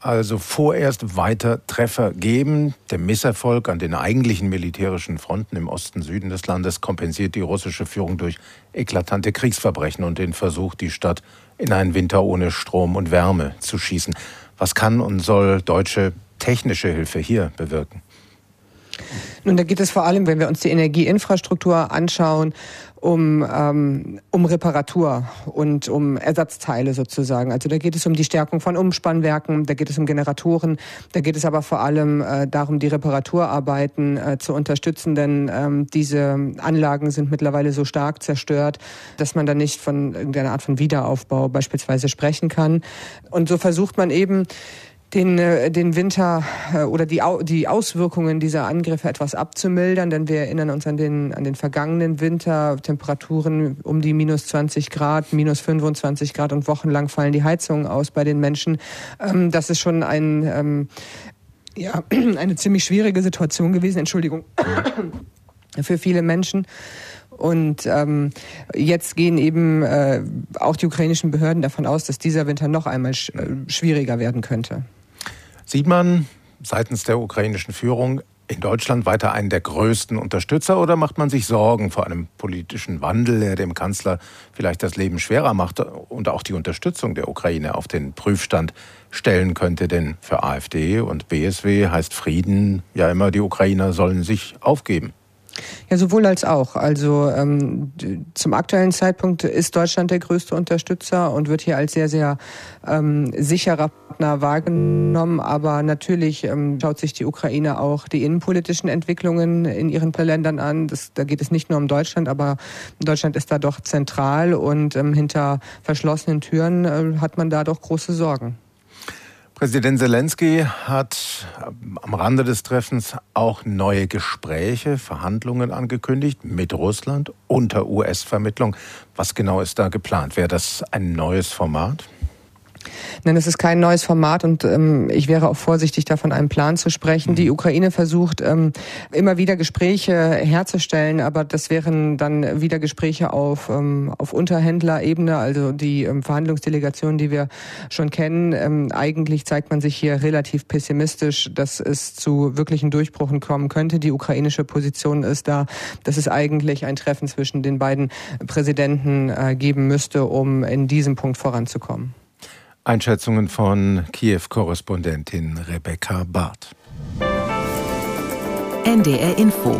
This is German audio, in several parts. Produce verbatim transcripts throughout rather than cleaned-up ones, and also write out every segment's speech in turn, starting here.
also vorerst weiter Treffer geben. Der Misserfolg an den eigentlichen militärischen Fronten im Osten, Süden des Landes kompensiert die russische Führung durch eklatante Kriegsverbrechen und den Versuch, die Stadt in einen Winter ohne Strom und Wärme zu schießen. Was kann und soll deutsche technische Hilfe hier bewirken? Nun, da geht es vor allem, wenn wir uns die Energieinfrastruktur anschauen, um, ähm, um Reparatur und um Ersatzteile sozusagen. Also da geht es um die Stärkung von Umspannwerken, da geht es um Generatoren, da geht es aber vor allem äh, darum, die Reparaturarbeiten äh, zu unterstützen, denn ähm, diese Anlagen sind mittlerweile so stark zerstört, dass man da nicht von irgendeiner Art von Wiederaufbau beispielsweise sprechen kann. Und so versucht man eben, Den, den Winter oder die, die Auswirkungen dieser Angriffe etwas abzumildern, denn wir erinnern uns an den, an den vergangenen Winter, Temperaturen um die minus zwanzig Grad, minus fünfundzwanzig Grad und wochenlang fallen die Heizungen aus bei den Menschen. Das ist schon ein, ja, eine ziemlich schwierige Situation gewesen, Entschuldigung, für viele Menschen. Und ähm, jetzt gehen eben äh, auch die ukrainischen Behörden davon aus, dass dieser Winter noch einmal sch- äh, schwieriger werden könnte. Sieht man seitens der ukrainischen Führung in Deutschland weiter einen der größten Unterstützer oder macht man sich Sorgen vor einem politischen Wandel, der dem Kanzler vielleicht das Leben schwerer macht und auch die Unterstützung der Ukraine auf den Prüfstand stellen könnte? Denn für AfD und B S W heißt Frieden ja immer, die Ukrainer sollen sich aufgeben. Ja, sowohl als auch. Also ähm, zum aktuellen Zeitpunkt ist Deutschland der größte Unterstützer und wird hier als sehr, sehr ähm, sicherer Partner wahrgenommen. Aber natürlich ähm, schaut sich die Ukraine auch die innenpolitischen Entwicklungen in ihren Ländern an. Das, da geht es nicht nur um Deutschland, aber Deutschland ist da doch zentral und ähm, hinter verschlossenen Türen äh, hat man da doch große Sorgen. Präsident Selenskyj hat am Rande des Treffens auch neue Gespräche, Verhandlungen angekündigt mit Russland unter U S-Vermittlung. Was genau ist da geplant? Wäre das ein neues Format? Nein, es ist kein neues Format und ähm, ich wäre auch vorsichtig, da von einem Plan zu sprechen. Die Ukraine versucht ähm, immer wieder Gespräche herzustellen, aber das wären dann wieder Gespräche auf, ähm, auf Unterhändlerebene, also die ähm, Verhandlungsdelegation, die wir schon kennen. Ähm, eigentlich zeigt man sich hier relativ pessimistisch, dass es zu wirklichen Durchbrüchen kommen könnte. Die ukrainische Position ist da, dass es eigentlich ein Treffen zwischen den beiden Präsidenten äh, geben müsste, um in diesem Punkt voranzukommen. Einschätzungen von Kiew-Korrespondentin Rebecca Barth. N D R Info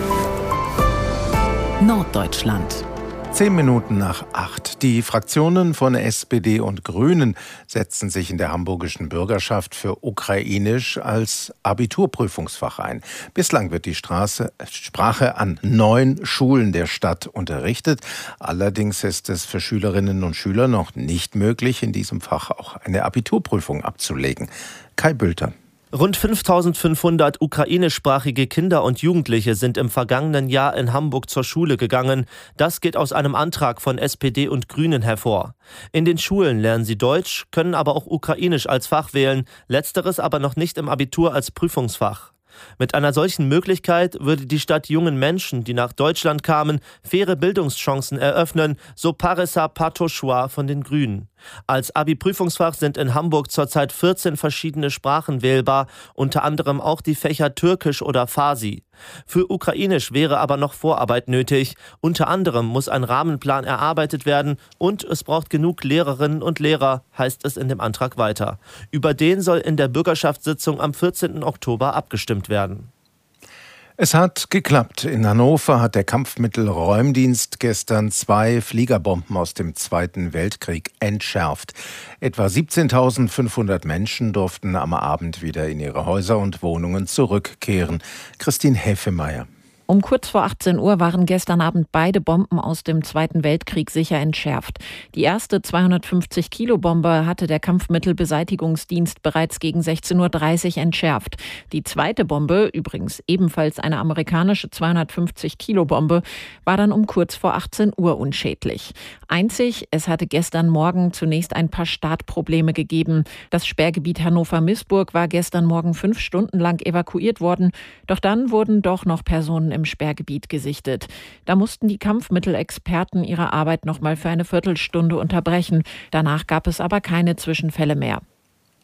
Norddeutschland. Zehn Minuten nach acht. Die Fraktionen von S P D und Grünen setzen sich in der hamburgischen Bürgerschaft für Ukrainisch als Abiturprüfungsfach ein. Bislang wird die Straße, Sprache an neun Schulen der Stadt unterrichtet. Allerdings ist es für Schülerinnen und Schüler noch nicht möglich, in diesem Fach auch eine Abiturprüfung abzulegen. Kai Bülter. Rund fünftausendfünfhundert ukrainischsprachige Kinder und Jugendliche sind im vergangenen Jahr in Hamburg zur Schule gegangen. Das geht aus einem Antrag von S P D und Grünen hervor. In den Schulen lernen sie Deutsch, können aber auch Ukrainisch als Fach wählen, letzteres aber noch nicht im Abitur als Prüfungsfach. Mit einer solchen Möglichkeit würde die Stadt jungen Menschen, die nach Deutschland kamen, faire Bildungschancen eröffnen, so Parisa Patochwa von den Grünen. Als Abi-Prüfungsfach sind in Hamburg zurzeit vierzehn verschiedene Sprachen wählbar, unter anderem auch die Fächer Türkisch oder Farsi. Für Ukrainisch wäre aber noch Vorarbeit nötig. Unter anderem muss ein Rahmenplan erarbeitet werden und es braucht genug Lehrerinnen und Lehrer, heißt es in dem Antrag weiter. Über den soll in der Bürgerschaftssitzung am vierzehnten Oktober abgestimmt werden. Es hat geklappt. In Hannover hat der Kampfmittelräumdienst gestern zwei Fliegerbomben aus dem Zweiten Weltkrieg entschärft. Etwa siebzehntausendfünfhundert Menschen durften am Abend wieder in ihre Häuser und Wohnungen zurückkehren. Christine Heffemeyer. Um kurz vor achtzehn Uhr waren gestern Abend beide Bomben aus dem Zweiten Weltkrieg sicher entschärft. Die erste zweihundertfünfzig Kilo Bombe hatte der Kampfmittelbeseitigungsdienst bereits gegen sechzehn Uhr dreißig entschärft. Die zweite Bombe, übrigens ebenfalls eine amerikanische zweihundertfünfzig Kilo Bombe, war dann um kurz vor achtzehn Uhr unschädlich. Einzig, es hatte gestern Morgen zunächst ein paar Startprobleme gegeben. Das Sperrgebiet Hannover-Missburg war gestern Morgen fünf Stunden lang evakuiert worden. Doch dann wurden doch noch Personen im Sperrgebiet gesichtet. Da mussten die Kampfmittelexperten ihre Arbeit noch mal für eine Viertelstunde unterbrechen. Danach gab es aber keine Zwischenfälle mehr.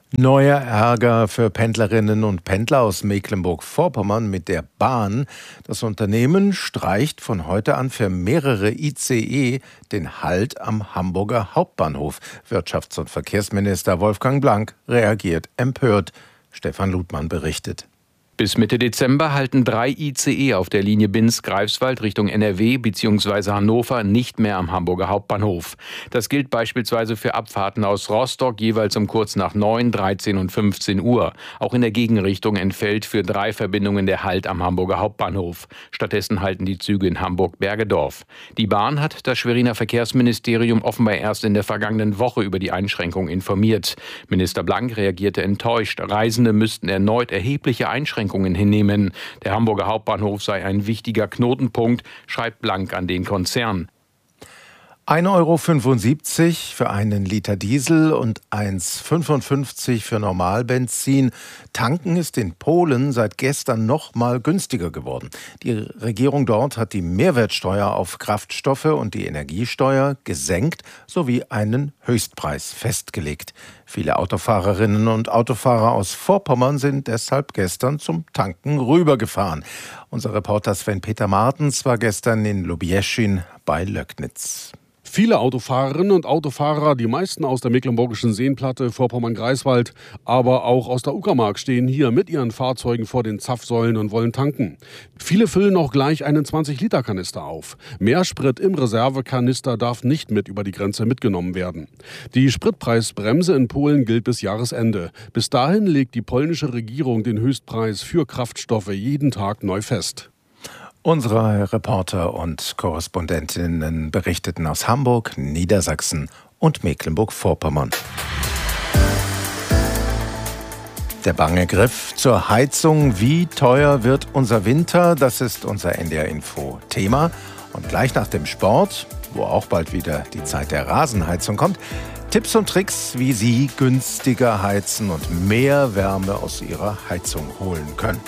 Neuer Ärger für Pendlerinnen und Pendler aus Mecklenburg-Vorpommern mit der Bahn. Das Unternehmen streicht von heute an für mehrere I C E den Halt am Hamburger Hauptbahnhof. Wirtschafts- und Verkehrsminister Wolfgang Blank reagiert empört. Stefan Ludmann berichtet. Bis Mitte Dezember halten drei I C E auf der Linie Binz-Greifswald Richtung N R W bzw. Hannover nicht mehr am Hamburger Hauptbahnhof. Das gilt beispielsweise für Abfahrten aus Rostock jeweils um kurz nach neun, dreizehn und fünfzehn Uhr. Auch in der Gegenrichtung entfällt für drei Verbindungen der Halt am Hamburger Hauptbahnhof. Stattdessen halten die Züge in Hamburg-Bergedorf. Die Bahn hat das Schweriner Verkehrsministerium offenbar erst in der vergangenen Woche über die Einschränkung informiert. Minister Blank reagierte enttäuscht. Reisende müssten erneut erhebliche Einschränkungen hinnehmen. Der Hamburger Hauptbahnhof sei ein wichtiger Knotenpunkt, schreibt Blank an den Konzern. ein Euro fünfundsiebzig für einen Liter Diesel und eins Euro fünfundfünfzig für Normalbenzin. Tanken ist in Polen seit gestern noch mal günstiger geworden. Die Regierung dort hat die Mehrwertsteuer auf Kraftstoffe und die Energiesteuer gesenkt sowie einen Höchstpreis festgelegt. Viele Autofahrerinnen und Autofahrer aus Vorpommern sind deshalb gestern zum Tanken rübergefahren. Unser Reporter Sven-Peter Martens war gestern in Lubieschin bei Löcknitz. Viele Autofahrerinnen und Autofahrer, die meisten aus der Mecklenburgischen Seenplatte, Vorpommern-Greifswald, aber auch aus der Uckermark, stehen hier mit ihren Fahrzeugen vor den Zapfsäulen und wollen tanken. Viele füllen auch gleich einen zwanzig Liter Kanister auf. Mehr Sprit im Reservekanister darf nicht mit über die Grenze mitgenommen werden. Die Spritpreisbremse in Polen gilt bis Jahresende. Bis dahin legt die polnische Regierung den Höchstpreis für Kraftstoffe jeden Tag neu fest. Unsere Reporter und Korrespondentinnen berichteten aus Hamburg, Niedersachsen und Mecklenburg-Vorpommern. Der bange Griff zur Heizung. Wie teuer wird unser Winter? Das ist unser N D R-Info Thema. Und gleich nach dem Sport, wo auch bald wieder die Zeit der Rasenheizung kommt, Tipps und Tricks, wie Sie günstiger heizen und mehr Wärme aus Ihrer Heizung holen können.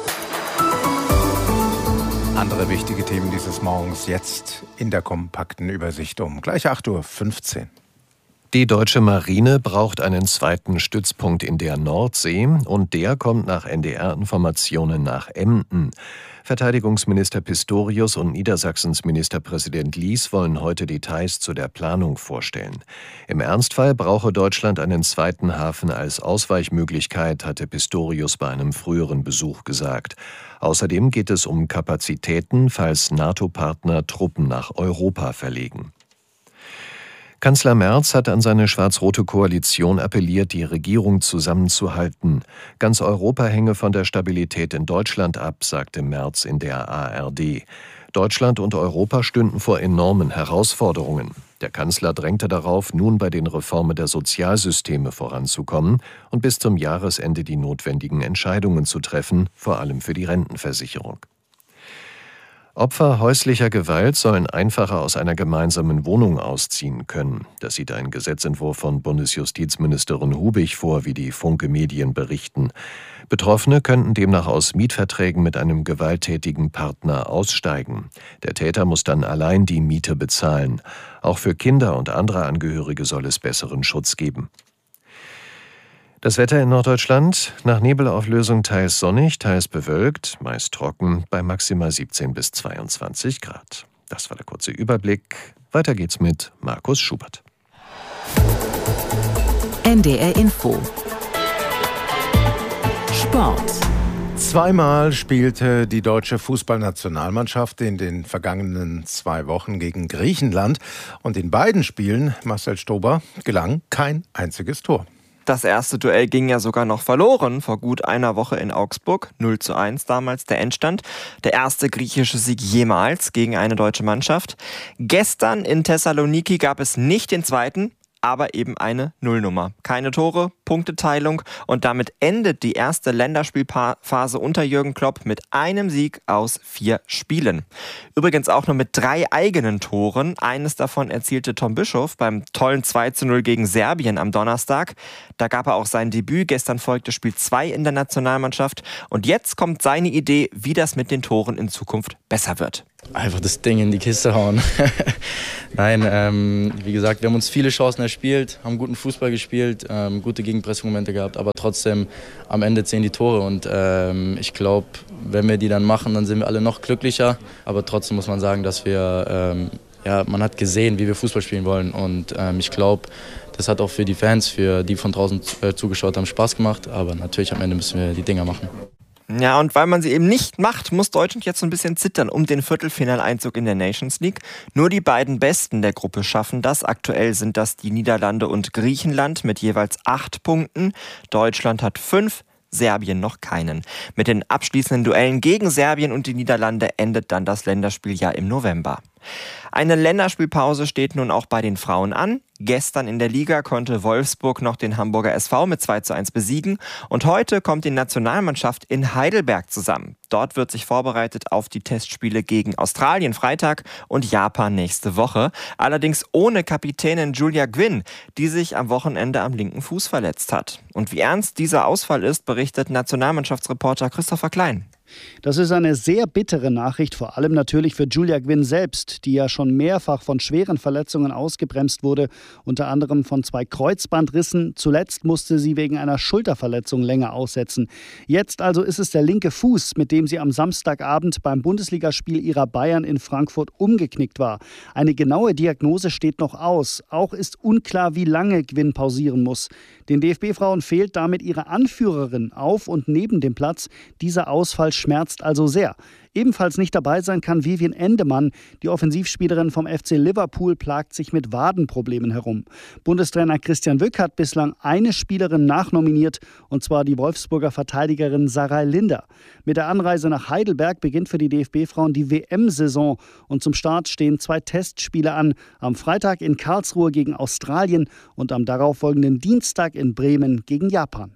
Andere wichtige Themen dieses Morgens jetzt in der kompakten Übersicht um gleich acht Uhr fünfzehn. Die deutsche Marine braucht einen zweiten Stützpunkt in der Nordsee und der kommt nach N D R-Informationen nach Emden. Verteidigungsminister Pistorius und Niedersachsens Ministerpräsident Lies wollen heute Details zu der Planung vorstellen. Im Ernstfall brauche Deutschland einen zweiten Hafen als Ausweichmöglichkeit, hatte Pistorius bei einem früheren Besuch gesagt. Außerdem geht es um Kapazitäten, falls NATO-Partner Truppen nach Europa verlegen. Kanzler Merz hat an seine schwarz-rote Koalition appelliert, die Regierung zusammenzuhalten. Ganz Europa hänge von der Stabilität in Deutschland ab, sagte Merz in der A R D. Deutschland und Europa stünden vor enormen Herausforderungen. Der Kanzler drängte darauf, nun bei den Reformen der Sozialsysteme voranzukommen und bis zum Jahresende die notwendigen Entscheidungen zu treffen, vor allem für die Rentenversicherung. Opfer häuslicher Gewalt sollen einfacher aus einer gemeinsamen Wohnung ausziehen können. Das sieht ein Gesetzentwurf von Bundesjustizministerin Hubig vor, wie die Funke Medien berichten. Betroffene könnten demnach aus Mietverträgen mit einem gewalttätigen Partner aussteigen. Der Täter muss dann allein die Miete bezahlen. Auch für Kinder und andere Angehörige soll es besseren Schutz geben. Das Wetter in Norddeutschland: nach Nebelauflösung teils sonnig, teils bewölkt, meist trocken, bei maximal siebzehn bis zweiundzwanzig Grad. Das war der kurze Überblick. Weiter geht's mit Markus Schubert. N D R Info Sport. Zweimal spielte die deutsche Fußballnationalmannschaft in den vergangenen zwei Wochen gegen Griechenland. Und in beiden Spielen, Marcel Stober, gelang kein einziges Tor. Das erste Duell ging ja sogar noch verloren, vor gut einer Woche in Augsburg. null zu eins damals der Endstand. Der erste griechische Sieg jemals gegen eine deutsche Mannschaft. Gestern in Thessaloniki gab es nicht den zweiten, aber eben eine Nullnummer. Keine Tore, Punkteteilung und damit endet die erste Länderspielphase unter Jürgen Klopp mit einem Sieg aus vier Spielen. Übrigens auch nur mit drei eigenen Toren. Eines davon erzielte Tom Bischoff beim tollen zwei zu null gegen Serbien am Donnerstag. Da gab er auch sein Debüt. Gestern folgte Spiel zwei in der Nationalmannschaft. Und jetzt kommt seine Idee, wie das mit den Toren in Zukunft besser wird. Einfach das Ding in die Kiste hauen. Nein, ähm, wie gesagt, wir haben uns viele Chancen erspielt, haben guten Fußball gespielt, ähm, gute Gegner Gegenpressmomente gehabt, aber trotzdem am Ende zählen die Tore und ähm, ich glaube, wenn wir die dann machen, dann sind wir alle noch glücklicher, aber trotzdem muss man sagen, dass wir, ähm, ja, man hat gesehen, wie wir Fußball spielen wollen und ähm, ich glaube, das hat auch für die Fans, für die von draußen äh, zugeschaut haben, Spaß gemacht, aber natürlich am Ende müssen wir die Dinger machen. Ja, und weil man sie eben nicht macht, muss Deutschland jetzt so ein bisschen zittern um den Viertelfinaleinzug in der Nations League. Nur die beiden Besten der Gruppe schaffen das. Aktuell sind das die Niederlande und Griechenland mit jeweils acht Punkten. Deutschland hat fünf, Serbien noch keinen. Mit den abschließenden Duellen gegen Serbien und die Niederlande endet dann das Länderspiel ja im November. Eine Länderspielpause steht nun auch bei den Frauen an. Gestern in der Liga konnte Wolfsburg noch den Hamburger S V mit zwei zu eins besiegen. Und heute kommt die Nationalmannschaft in Heidelberg zusammen. Dort wird sich vorbereitet auf die Testspiele gegen Australien Freitag und Japan nächste Woche. Allerdings ohne Kapitänin Julia Gwynn, die sich am Wochenende am linken Fuß verletzt hat. Und wie ernst dieser Ausfall ist, berichtet Nationalmannschaftsreporter Christopher Klein. Das ist eine sehr bittere Nachricht, vor allem natürlich für Julia Gwynn selbst, die ja schon mehrfach von schweren Verletzungen ausgebremst wurde, unter anderem von zwei Kreuzbandrissen. Zuletzt musste sie wegen einer Schulterverletzung länger aussetzen. Jetzt also ist es der linke Fuß, mit dem sie am Samstagabend beim Bundesligaspiel ihrer Bayern in Frankfurt umgeknickt war. Eine genaue Diagnose steht noch aus. Auch ist unklar, wie lange Gwynn pausieren muss. Den D F B-Frauen fehlt damit ihre Anführerin auf und neben dem Platz. Dieser Ausfall schmerzt also sehr. Ebenfalls nicht dabei sein kann Vivien Endemann. Die Offensivspielerin vom F C Liverpool plagt sich mit Wadenproblemen herum. Bundestrainer Christian Wück hat bislang eine Spielerin nachnominiert, und zwar die Wolfsburger Verteidigerin Sarai Linder. Mit der Anreise nach Heidelberg beginnt für die D F B-Frauen die W M-Saison. Und zum Start stehen zwei Testspiele an. Am Freitag in Karlsruhe gegen Australien und am darauffolgenden Dienstag in Bremen gegen Japan.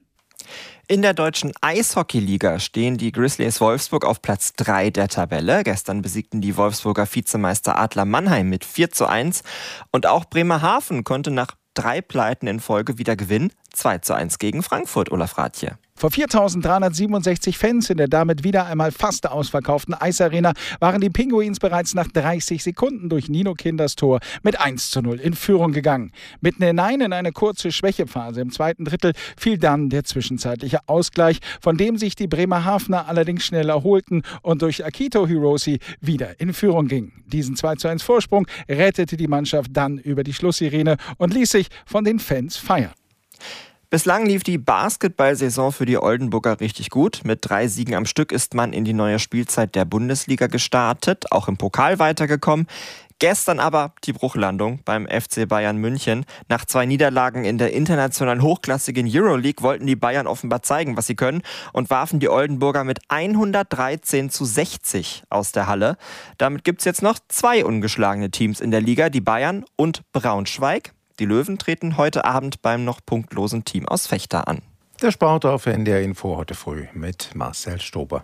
In der deutschen Eishockeyliga stehen die Grizzlies Wolfsburg auf Platz drei der Tabelle. Gestern besiegten die Wolfsburger Vizemeister Adler Mannheim mit vier zu eins. Und auch Bremerhaven konnte nach drei Pleiten in Folge wieder gewinnen. zwei zu eins gegen Frankfurt, Olaf Rathje. Vor viertausenddreihundertsiebenundsechzig Fans in der damit wieder einmal fast ausverkauften Eisarena waren die Pinguins bereits nach dreißig Sekunden durch Nino Kinders Tor mit eins zu null in Führung gegangen. Mitten hinein in eine kurze Schwächephase im zweiten Drittel fiel dann der zwischenzeitliche Ausgleich, von dem sich die Bremerhavener allerdings schnell erholten und durch Akito Hiroshi wieder in Führung gingen. Diesen zwei zu eins Vorsprung rettete die Mannschaft dann über die Schlusssirene und ließ sich von den Fans feiern. Bislang lief die Basketball-Saison für die Oldenburger richtig gut. Mit drei Siegen am Stück ist man in die neue Spielzeit der Bundesliga gestartet, auch im Pokal weitergekommen. Gestern aber die Bruchlandung beim F C Bayern München. Nach zwei Niederlagen in der international hochklassigen Euroleague wollten die Bayern offenbar zeigen, was sie können, und warfen die Oldenburger mit hundertdreizehn zu sechzig aus der Halle. Damit gibt es jetzt noch zwei ungeschlagene Teams in der Liga, die Bayern und Braunschweig. Die Löwen treten heute Abend beim noch punktlosen Team aus Vechta an. Der Sport auf N D R Info heute früh mit Marcel Stober.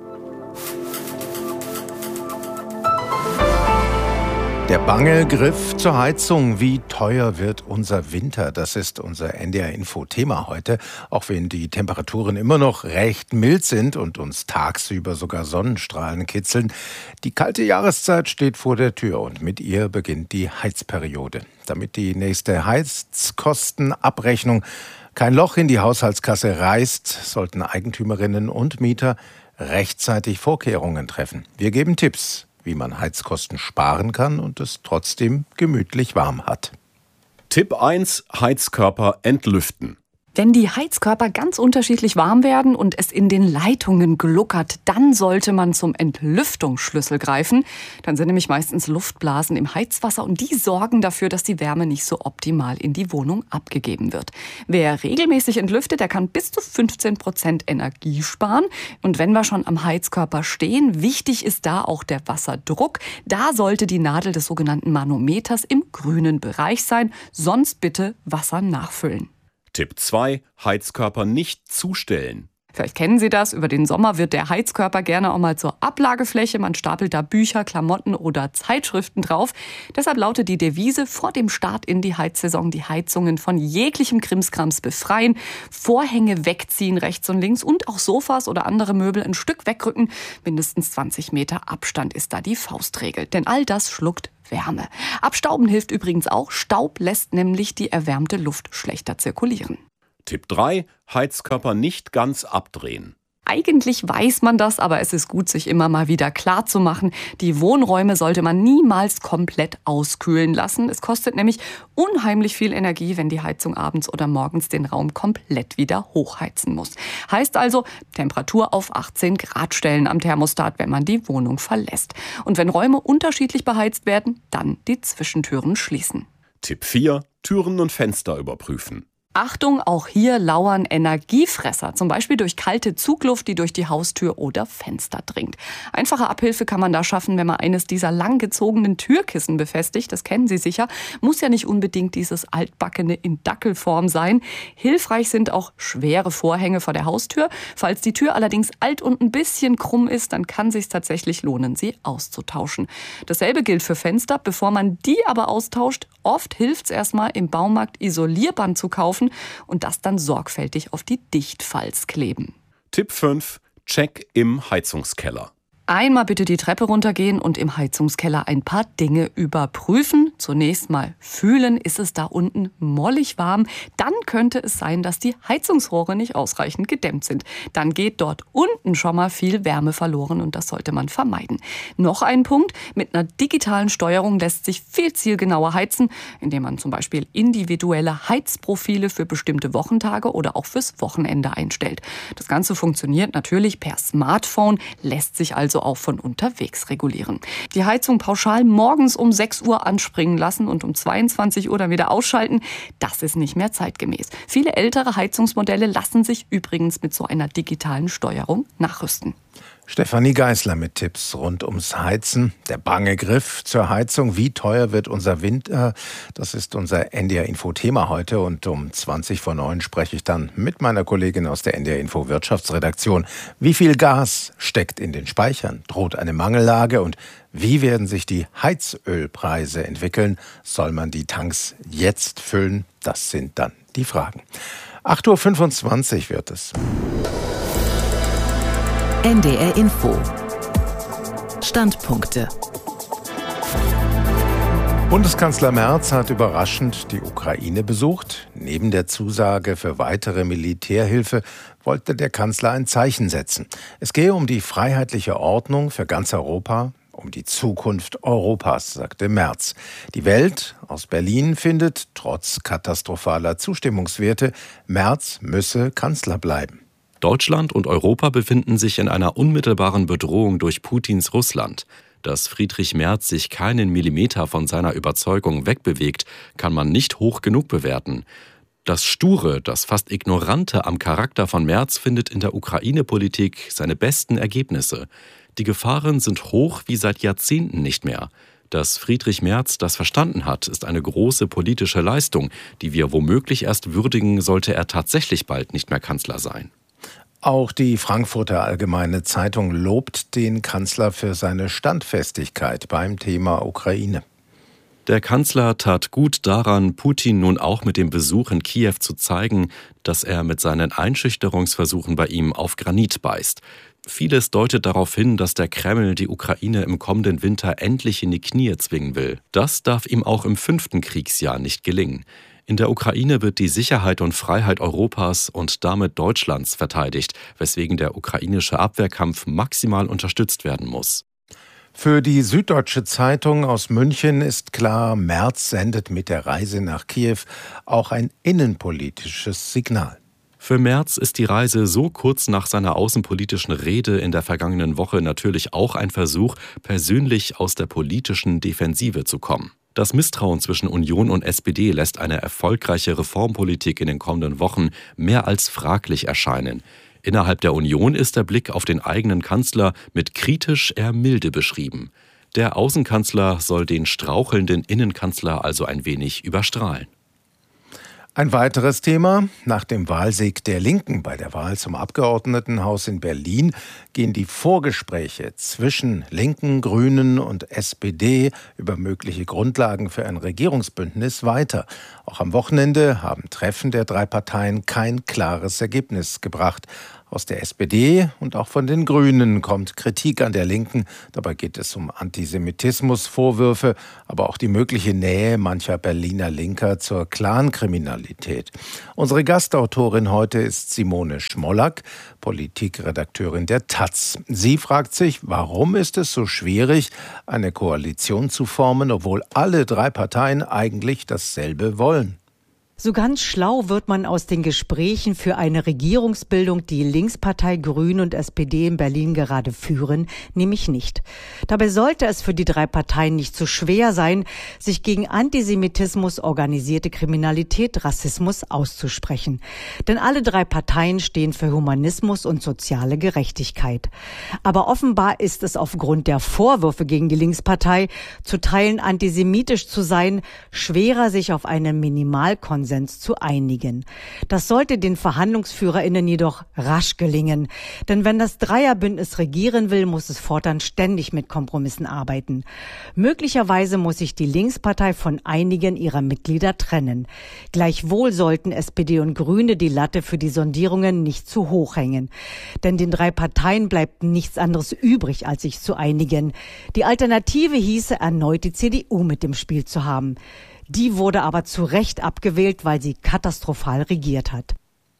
Der bange Griff zur Heizung. Wie teuer wird unser Winter? Das ist unser N D R-Info-Thema heute. Auch wenn die Temperaturen immer noch recht mild sind und uns tagsüber sogar Sonnenstrahlen kitzeln. Die kalte Jahreszeit steht vor der Tür und mit ihr beginnt die Heizperiode. Damit die nächste Heizkostenabrechnung kein Loch in die Haushaltskasse reißt, sollten Eigentümerinnen und Mieter rechtzeitig Vorkehrungen treffen. Wir geben Tipps, wie man Heizkosten sparen kann und es trotzdem gemütlich warm hat. Tipp eins: Heizkörper entlüften. Wenn die Heizkörper ganz unterschiedlich warm werden und es in den Leitungen gluckert, dann sollte man zum Entlüftungsschlüssel greifen. Dann sind nämlich meistens Luftblasen im Heizwasser und die sorgen dafür, dass die Wärme nicht so optimal in die Wohnung abgegeben wird. Wer regelmäßig entlüftet, der kann bis zu fünfzehn Prozent Energie sparen. Und wenn wir schon am Heizkörper stehen, wichtig ist da auch der Wasserdruck. Da sollte die Nadel des sogenannten Manometers im grünen Bereich sein, sonst bitte Wasser nachfüllen. Tipp zwei: Heizkörper nicht zustellen. Vielleicht kennen Sie das, über den Sommer wird der Heizkörper gerne auch mal zur Ablagefläche. Man stapelt da Bücher, Klamotten oder Zeitschriften drauf. Deshalb lautet die Devise vor dem Start in die Heizsaison: die Heizungen von jeglichem Krimskrams befreien, Vorhänge wegziehen rechts und links und auch Sofas oder andere Möbel ein Stück wegrücken. Mindestens zwanzig Meter Abstand ist da die Faustregel, denn all das schluckt Wärme. Abstauben hilft übrigens auch. Staub lässt nämlich die erwärmte Luft schlechter zirkulieren. Tipp drei. Heizkörper nicht ganz abdrehen. Eigentlich weiß man das, aber es ist gut, sich immer mal wieder klar zu machen. Die Wohnräume sollte man niemals komplett auskühlen lassen. Es kostet nämlich unheimlich viel Energie, wenn die Heizung abends oder morgens den Raum komplett wieder hochheizen muss. Heißt also, Temperatur auf achtzehn Grad stellen am Thermostat, wenn man die Wohnung verlässt. Und wenn Räume unterschiedlich beheizt werden, dann die Zwischentüren schließen. Tipp vier. Türen und Fenster überprüfen. Achtung, auch hier lauern Energiefresser, zum Beispiel durch kalte Zugluft, die durch die Haustür oder Fenster dringt. Einfache Abhilfe kann man da schaffen, wenn man eines dieser langgezogenen Türkissen befestigt. Das kennen Sie sicher. Muss ja nicht unbedingt dieses altbackene in Dackelform sein. Hilfreich sind auch schwere Vorhänge vor der Haustür. Falls die Tür allerdings alt und ein bisschen krumm ist, dann kann es sich tatsächlich lohnen, sie auszutauschen. Dasselbe gilt für Fenster. Bevor man die aber austauscht, oft hilft es erstmal im Baumarkt Isolierband zu kaufen und das dann sorgfältig auf die Dichtfalz kleben. Tipp fünf. Check im Heizungskeller. Einmal bitte die Treppe runtergehen und im Heizungskeller ein paar Dinge überprüfen. Zunächst mal fühlen, ist es da unten mollig warm? Dann könnte es sein, dass die Heizungsrohre nicht ausreichend gedämmt sind. Dann geht dort unten schon mal viel Wärme verloren und das sollte man vermeiden. Noch ein Punkt, mit einer digitalen Steuerung lässt sich viel zielgenauer heizen, indem man zum Beispiel individuelle Heizprofile für bestimmte Wochentage oder auch fürs Wochenende einstellt. Das Ganze funktioniert natürlich per Smartphone, lässt sich also auch von unterwegs regulieren. Die Heizung pauschal morgens um sechs Uhr anspringen lassen und um zweiundzwanzig Uhr dann wieder ausschalten, das ist nicht mehr zeitgemäß. Viele ältere Heizungsmodelle lassen sich übrigens mit so einer digitalen Steuerung nachrüsten. Stefanie Geisler mit Tipps rund ums Heizen. Der bange Griff zur Heizung. Wie teuer wird unser Winter? Das ist unser N D R-Info-Thema heute. Und um zwanzig vor neun spreche ich dann mit meiner Kollegin aus der N D R-Info-Wirtschaftsredaktion. Wie viel Gas steckt in den Speichern? Droht eine Mangellage? Und wie werden sich die Heizölpreise entwickeln? Soll man die Tanks jetzt füllen? Das sind dann die Fragen. acht Uhr fünfundzwanzig wird es. N D R Info. Standpunkte. Bundeskanzler Merz hat überraschend die Ukraine besucht. Neben der Zusage für weitere Militärhilfe wollte der Kanzler ein Zeichen setzen. Es gehe um die freiheitliche Ordnung für ganz Europa, um die Zukunft Europas, sagte Merz. Die Welt aus Berlin findet, trotz katastrophaler Zustimmungswerte, Merz müsse Kanzler bleiben. Deutschland und Europa befinden sich in einer unmittelbaren Bedrohung durch Putins Russland. Dass Friedrich Merz sich keinen Millimeter von seiner Überzeugung wegbewegt, kann man nicht hoch genug bewerten. Das Sture, das fast Ignorante am Charakter von Merz findet in der Ukraine-Politik seine besten Ergebnisse. Die Gefahren sind hoch wie seit Jahrzehnten nicht mehr. Dass Friedrich Merz das verstanden hat, ist eine große politische Leistung, die wir womöglich erst würdigen, sollte er tatsächlich bald nicht mehr Kanzler sein. Auch die Frankfurter Allgemeine Zeitung lobt den Kanzler für seine Standfestigkeit beim Thema Ukraine. Der Kanzler tat gut daran, Putin nun auch mit dem Besuch in Kiew zu zeigen, dass er mit seinen Einschüchterungsversuchen bei ihm auf Granit beißt. Vieles deutet darauf hin, dass der Kreml die Ukraine im kommenden Winter endlich in die Knie zwingen will. Das darf ihm auch im fünften Kriegsjahr nicht gelingen. In der Ukraine wird die Sicherheit und Freiheit Europas und damit Deutschlands verteidigt, weswegen der ukrainische Abwehrkampf maximal unterstützt werden muss. Für die Süddeutsche Zeitung aus München ist klar, Merz sendet mit der Reise nach Kiew auch ein innenpolitisches Signal. Für Merz ist die Reise so kurz nach seiner außenpolitischen Rede in der vergangenen Woche natürlich auch ein Versuch, persönlich aus der politischen Defensive zu kommen. Das Misstrauen zwischen Union und S P D lässt eine erfolgreiche Reformpolitik in den kommenden Wochen mehr als fraglich erscheinen. Innerhalb der Union ist der Blick auf den eigenen Kanzler mit kritisch eher milde beschrieben. Der Außenkanzler soll den strauchelnden Innenkanzler also ein wenig überstrahlen. Ein weiteres Thema. Nach dem Wahlsieg der Linken bei der Wahl zum Abgeordnetenhaus in Berlin gehen die Vorgespräche zwischen Linken, Grünen und S P D über mögliche Grundlagen für ein Regierungsbündnis weiter. Auch am Wochenende haben Treffen der drei Parteien kein klares Ergebnis gebracht. Aus der S P D und auch von den Grünen kommt Kritik an der Linken. Dabei geht es um Antisemitismusvorwürfe, aber auch die mögliche Nähe mancher Berliner Linker zur Clankriminalität. Unsere Gastautorin heute ist Simone Schmollack, Politikredakteurin der Taz. Sie fragt sich, warum ist es so schwierig, eine Koalition zu formen, obwohl alle drei Parteien eigentlich dasselbe wollen? So ganz schlau wird man aus den Gesprächen für eine Regierungsbildung, die Linkspartei, Grüne und S P D in Berlin gerade führen, nämlich nicht. Dabei sollte es für die drei Parteien nicht so schwer sein, sich gegen Antisemitismus, organisierte Kriminalität, Rassismus auszusprechen. Denn alle drei Parteien stehen für Humanismus und soziale Gerechtigkeit. Aber offenbar ist es aufgrund der Vorwürfe gegen die Linkspartei, zu Teilen antisemitisch zu sein, schwerer, sich auf einen Minimalkonsens zu einigen. Das sollte den VerhandlungsführerInnen jedoch rasch gelingen. Denn wenn das Dreierbündnis regieren will, muss es fortan ständig mit Kompromissen arbeiten. Möglicherweise muss sich die Linkspartei von einigen ihrer Mitglieder trennen. Gleichwohl sollten S P D und Grüne die Latte für die Sondierungen nicht zu hoch hängen. Denn den drei Parteien bleibt nichts anderes übrig, als sich zu einigen. Die Alternative hieße, erneut die C D U mit im Spiel zu haben. Die wurde aber zu Recht abgewählt, weil sie katastrophal regiert hat.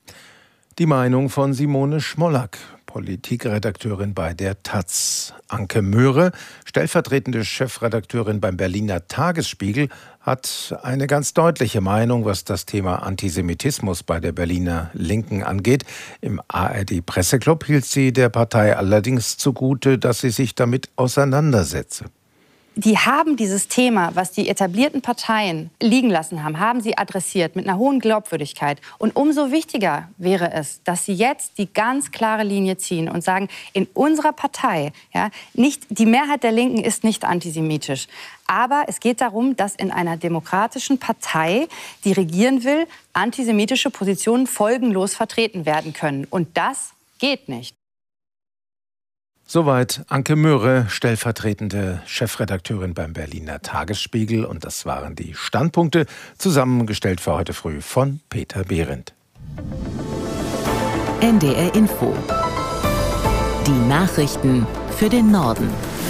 Die Meinung von Simone Schmollack, Politikredakteurin bei der Taz. Anke Möhre, stellvertretende Chefredakteurin beim Berliner Tagesspiegel, hat eine ganz deutliche Meinung, was das Thema Antisemitismus bei der Berliner Linken angeht. Im A R D-Presseclub hielt sie der Partei allerdings zugute, dass sie sich damit auseinandersetze. Die haben dieses Thema, was die etablierten Parteien liegen lassen haben, haben sie adressiert mit einer hohen Glaubwürdigkeit. Und umso wichtiger wäre es, dass sie jetzt die ganz klare Linie ziehen und sagen, in unserer Partei, ja, nicht, die Mehrheit der Linken ist nicht antisemitisch. Aber es geht darum, dass in einer demokratischen Partei, die regieren will, antisemitische Positionen folgenlos vertreten werden können. Und das geht nicht. Soweit Anke Möhre, stellvertretende Chefredakteurin beim Berliner Tagesspiegel. Und das waren die Standpunkte, zusammengestellt für heute früh von Peter Behrendt. N D R Info. Die Nachrichten für den Norden.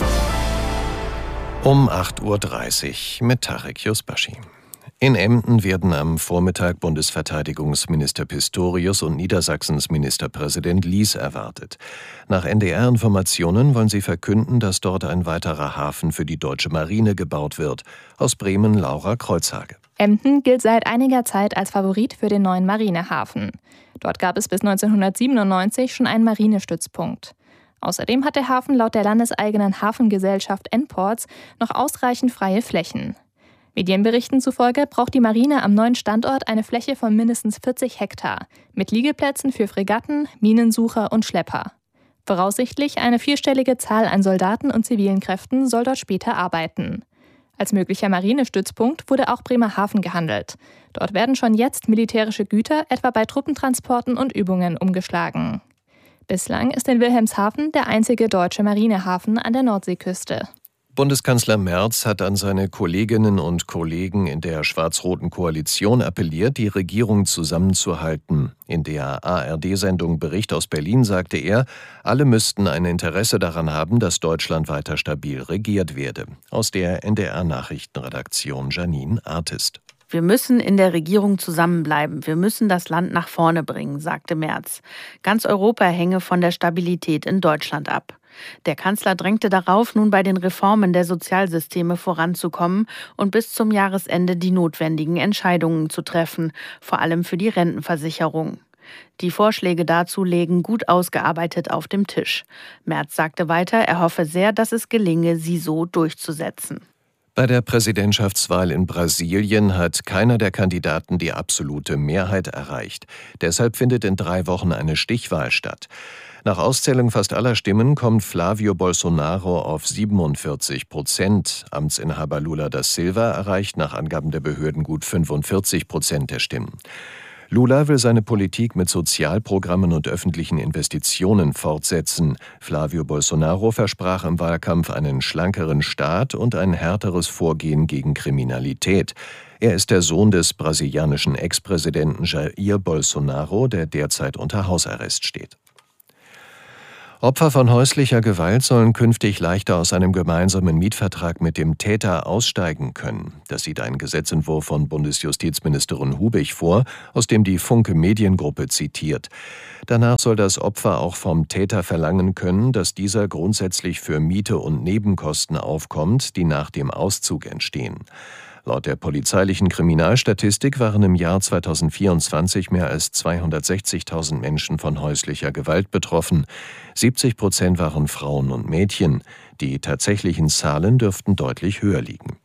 Um acht Uhr dreißig mit Tarek Yusbashi. In Emden werden am Vormittag Bundesverteidigungsminister Pistorius und Niedersachsens Ministerpräsident Lies erwartet. Nach N D R-Informationen wollen sie verkünden, dass dort ein weiterer Hafen für die deutsche Marine gebaut wird. Aus Bremen Laura Kreuzhage. Emden gilt seit einiger Zeit als Favorit für den neuen Marinehafen. Dort gab es bis neunzehnhundertsiebenundneunzig schon einen Marinestützpunkt. Außerdem hat der Hafen laut der landeseigenen Hafengesellschaft N-Ports noch ausreichend freie Flächen. Medienberichten zufolge braucht die Marine am neuen Standort eine Fläche von mindestens vierzig Hektar mit Liegeplätzen für Fregatten, Minensucher und Schlepper. Voraussichtlich eine vierstellige Zahl an Soldaten und zivilen Kräften soll dort später arbeiten. Als möglicher Marinestützpunkt wurde auch Bremerhaven gehandelt. Dort werden schon jetzt militärische Güter, etwa bei Truppentransporten und Übungen, umgeschlagen. Bislang ist in Wilhelmshaven der einzige deutsche Marinehafen an der Nordseeküste. Bundeskanzler Merz hat an seine Kolleginnen und Kollegen in der schwarz-roten Koalition appelliert, die Regierung zusammenzuhalten. In der A R D-Sendung Bericht aus Berlin sagte er, alle müssten ein Interesse daran haben, dass Deutschland weiter stabil regiert werde. Aus der N D R-Nachrichtenredaktion Janine Artist. Wir müssen in der Regierung zusammenbleiben. Wir müssen das Land nach vorne bringen, sagte Merz. Ganz Europa hänge von der Stabilität in Deutschland ab. Der Kanzler drängte darauf, nun bei den Reformen der Sozialsysteme voranzukommen und bis zum Jahresende die notwendigen Entscheidungen zu treffen, vor allem für die Rentenversicherung. Die Vorschläge dazu lägen gut ausgearbeitet auf dem Tisch. Merz sagte weiter, er hoffe sehr, dass es gelinge, sie so durchzusetzen. Bei der Präsidentschaftswahl in Brasilien hat keiner der Kandidaten die absolute Mehrheit erreicht. Deshalb findet in drei Wochen eine Stichwahl statt. Nach Auszählung fast aller Stimmen kommt Flávio Bolsonaro auf siebenundvierzig Prozent. Amtsinhaber Lula da Silva erreicht nach Angaben der Behörden gut fünfundvierzig Prozent der Stimmen. Lula will seine Politik mit Sozialprogrammen und öffentlichen Investitionen fortsetzen. Flávio Bolsonaro versprach im Wahlkampf einen schlankeren Staat und ein härteres Vorgehen gegen Kriminalität. Er ist der Sohn des brasilianischen Ex-Präsidenten Jair Bolsonaro, der derzeit unter Hausarrest steht. Opfer von häuslicher Gewalt sollen künftig leichter aus einem gemeinsamen Mietvertrag mit dem Täter aussteigen können. Das sieht ein Gesetzentwurf von Bundesjustizministerin Hubig vor, aus dem die Funke Mediengruppe zitiert. Danach soll das Opfer auch vom Täter verlangen können, dass dieser grundsätzlich für Miete und Nebenkosten aufkommt, die nach dem Auszug entstehen. Laut der polizeilichen Kriminalstatistik waren im Jahr zweitausendvierundzwanzig mehr als zweihundertsechzigtausend Menschen von häuslicher Gewalt betroffen. siebzig Prozent waren Frauen und Mädchen. Die tatsächlichen Zahlen dürften deutlich höher liegen.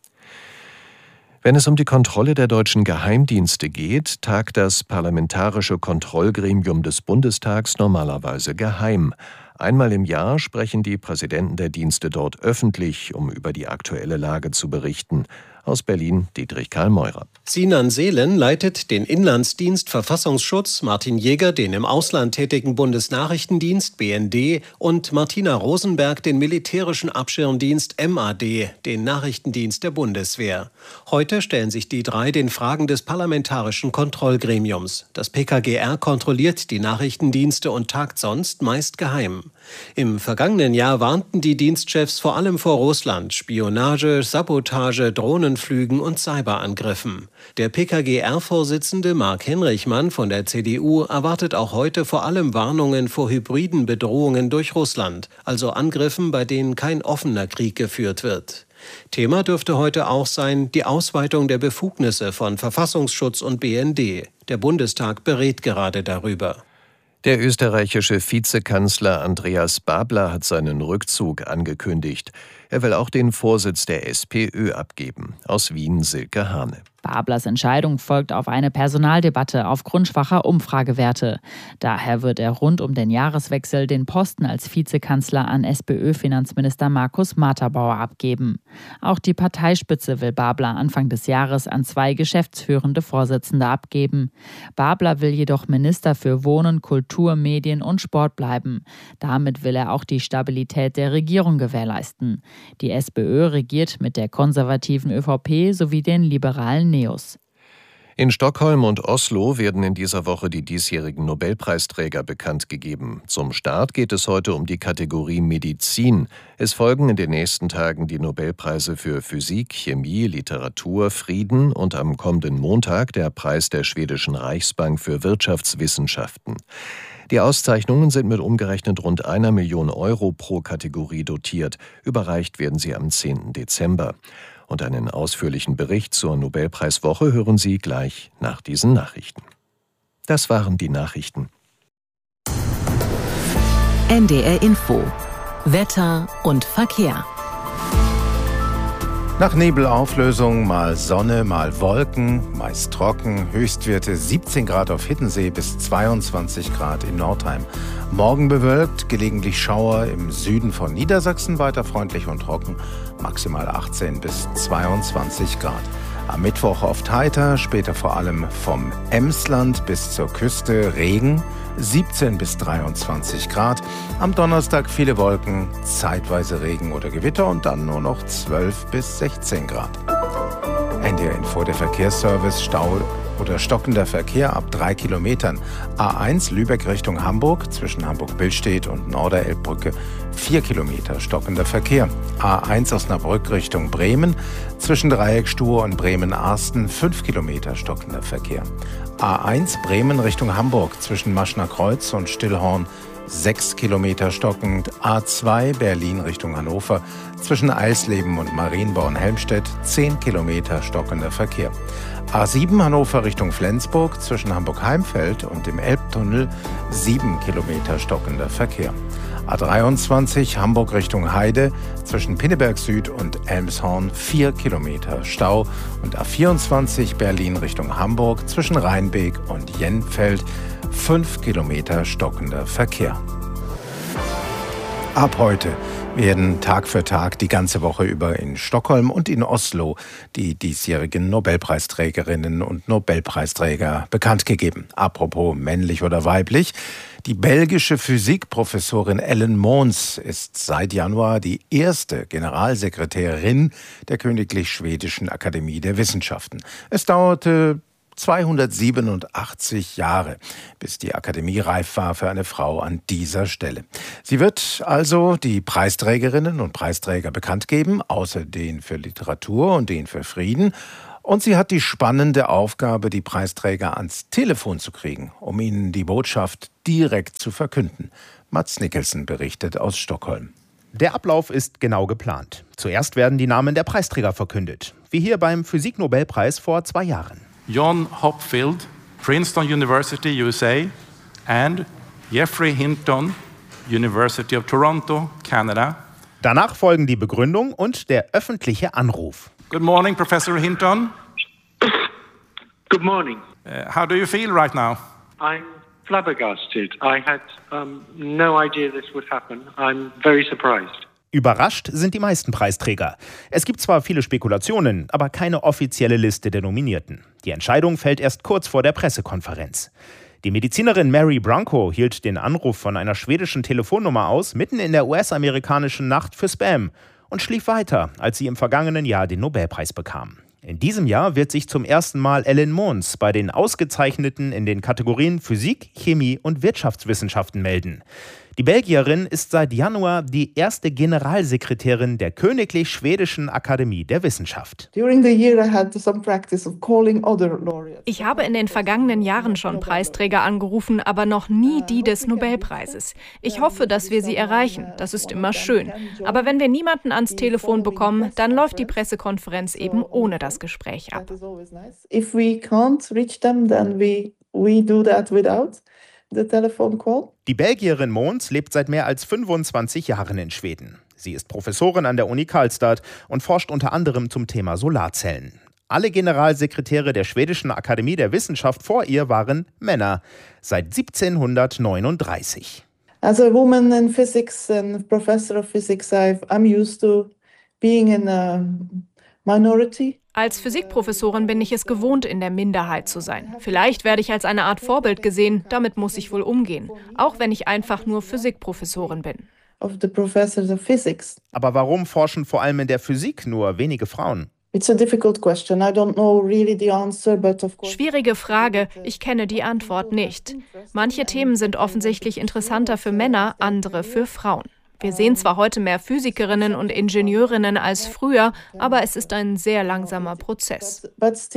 Wenn es um die Kontrolle der deutschen Geheimdienste geht, tagt das Parlamentarische Kontrollgremium des Bundestags normalerweise geheim. Einmal im Jahr sprechen die Präsidenten der Dienste dort öffentlich, um über die aktuelle Lage zu berichten. Aus Berlin Dietrich Karl Meurer. Sinan Seelen leitet den Inlandsdienst Verfassungsschutz, Martin Jäger den im Ausland tätigen Bundesnachrichtendienst B N D und Martina Rosenberg den militärischen Abschirmdienst M A D, den Nachrichtendienst der Bundeswehr. Heute stellen sich die drei den Fragen des Parlamentarischen Kontrollgremiums. Das P K G R kontrolliert die Nachrichtendienste und tagt sonst meist geheim. Im vergangenen Jahr warnten die Dienstchefs vor allem vor Russland, Spionage, Sabotage, Drohnenflügen und Cyberangriffen. Der P K G R-Vorsitzende Mark Hinrichmann von der C D U erwartet auch heute vor allem Warnungen vor hybriden Bedrohungen durch Russland, also Angriffen, bei denen kein offener Krieg geführt wird. Thema dürfte heute auch sein, die Ausweitung der Befugnisse von Verfassungsschutz und B N D. Der Bundestag berät gerade darüber. Der österreichische Vizekanzler Andreas Babler hat seinen Rückzug angekündigt. Er will auch den Vorsitz der SPÖ abgeben. Aus Wien Silke Hane. Bablers Entscheidung folgt auf eine Personaldebatte aufgrund schwacher Umfragewerte. Daher wird er rund um den Jahreswechsel den Posten als Vizekanzler an SPÖ-Finanzminister Markus Materbauer abgeben. Auch die Parteispitze will Babler Anfang des Jahres an zwei geschäftsführende Vorsitzende abgeben. Babler will jedoch Minister für Wohnen, Kultur, Medien und Sport bleiben. Damit will er auch die Stabilität der Regierung gewährleisten. Die SPÖ regiert mit der konservativen ÖVP sowie den liberalen Neos. In Stockholm und Oslo werden in dieser Woche die diesjährigen Nobelpreisträger bekannt gegeben. Zum Start geht es heute um die Kategorie Medizin. Es folgen in den nächsten Tagen die Nobelpreise für Physik, Chemie, Literatur, Frieden und am kommenden Montag der Preis der schwedischen Reichsbank für Wirtschaftswissenschaften. Die Auszeichnungen sind mit umgerechnet rund einer Million Euro pro Kategorie dotiert. Überreicht werden sie am zehnten Dezember. Und einen ausführlichen Bericht zur Nobelpreiswoche hören Sie gleich nach diesen Nachrichten. Das waren die Nachrichten. N D R Info. Wetter und Verkehr. Nach Nebelauflösung mal Sonne, mal Wolken, meist trocken, Höchstwerte siebzehn Grad auf Hiddensee bis zweiundzwanzig Grad in Nordheim. Morgen bewölkt, gelegentlich Schauer im Süden von Niedersachsen, weiter freundlich und trocken, maximal achtzehn bis zweiundzwanzig Grad. Am Mittwoch oft heiter, später vor allem vom Emsland bis zur Küste Regen, siebzehn bis dreiundzwanzig Grad. Am Donnerstag viele Wolken, zeitweise Regen oder Gewitter und dann nur noch zwölf bis sechzehn Grad. N D R Info, der Verkehrsservice, Stau oder stockender Verkehr ab drei Kilometern. A eins Lübeck Richtung Hamburg, zwischen Hamburg-Billstedt und Norderelbbrücke vier Kilometer stockender Verkehr. A eins Osnabrück Richtung Bremen, zwischen Dreieckstuhr und Bremen-Arsten fünf Kilometer stockender Verkehr. A eins Bremen Richtung Hamburg, zwischen Maschner Kreuz und Stillhorn sechs Kilometer stockend. A zwei Berlin Richtung Hannover, zwischen Eisleben und Marienborn-Helmstedt zehn Kilometer stockender Verkehr. A sieben Hannover Richtung Flensburg, zwischen Hamburg-Heimfeld und dem Elbtunnel sieben Kilometer stockender Verkehr. A dreiundzwanzig Hamburg Richtung Heide, zwischen Pinneberg Süd und Elmshorn vier Kilometer Stau. Und A vierundzwanzig Berlin Richtung Hamburg, zwischen Rheinbeek und Jennfeld fünf Kilometer stockender Verkehr. Ab heute werden Tag für Tag die ganze Woche über in Stockholm und in Oslo die diesjährigen Nobelpreisträgerinnen und Nobelpreisträger bekannt gegeben. Apropos männlich oder weiblich. Die belgische Physikprofessorin Ellen Mons ist seit Januar die erste Generalsekretärin der Königlich Schwedischen Akademie der Wissenschaften. Es dauerte zweihundertsiebenundachtzig Jahre, bis die Akademie reif war für eine Frau an dieser Stelle. Sie wird also die Preisträgerinnen und Preisträger bekannt geben, außer den für Literatur und den für Frieden. Und sie hat die spannende Aufgabe, die Preisträger ans Telefon zu kriegen, um ihnen die Botschaft direkt zu verkünden. Mads Nicholson berichtet aus Stockholm. Der Ablauf ist genau geplant. Zuerst werden die Namen der Preisträger verkündet, wie hier beim Physiknobelpreis vor zwei Jahren. John Hopfield, Princeton University, U S A, and Jeffrey Hinton, University of Toronto, Canada. Danach folgen die Begründung und der öffentliche Anruf. Good morning, Professor Hinton. Good morning. Uh, how do you feel right now? I'm flabbergasted. I had um, no idea this would happen. I'm very surprised. Überrascht sind die meisten Preisträger. Es gibt zwar viele Spekulationen, aber keine offizielle Liste der Nominierten. Die Entscheidung fällt erst kurz vor der Pressekonferenz. Die Medizinerin Mary Branco hielt den Anruf von einer schwedischen Telefonnummer aus, mitten in der U S-amerikanischen Nacht für Spam, und schlief weiter, als sie im vergangenen Jahr den Nobelpreis bekam. In diesem Jahr wird sich zum ersten Mal Ellen Mons bei den Ausgezeichneten in den Kategorien Physik, Chemie und Wirtschaftswissenschaften melden. Die Belgierin ist seit Januar die erste Generalsekretärin der Königlich Schwedischen Akademie der Wissenschaft. Ich habe in den vergangenen Jahren schon Preisträger angerufen, aber noch nie die des Nobelpreises. Ich hoffe, dass wir sie erreichen. Das ist immer schön. Aber wenn wir niemanden ans Telefon bekommen, dann läuft die Pressekonferenz eben ohne das Gespräch ab. If we can't reach them, then we we do that without the telephone call. Die Belgierin Mons lebt seit mehr als fünfundzwanzig Jahren in Schweden. Sie ist Professorin an der Uni Karlstad und forscht unter anderem zum Thema Solarzellen. Alle Generalsekretäre der Schwedischen Akademie der Wissenschaft vor ihr waren Männer, seit siebzehnhundertneununddreißig. As a woman in physics and professor of physics, I've, I'm used to being in a minority. Als Physikprofessorin bin ich es gewohnt, in der Minderheit zu sein. Vielleicht werde ich als eine Art Vorbild gesehen, damit muss ich wohl umgehen, auch wenn ich einfach nur Physikprofessorin bin. Of the professors of physics. Aber warum forschen vor allem in der Physik nur wenige Frauen? It's a difficult question. I don't know really the answer, but of course. Schwierige Frage. Ich kenne die Antwort nicht. Manche Themen sind offensichtlich interessanter für Männer, andere für Frauen. Wir sehen zwar heute mehr Physikerinnen und Ingenieurinnen als früher, aber es ist ein sehr langsamer Prozess.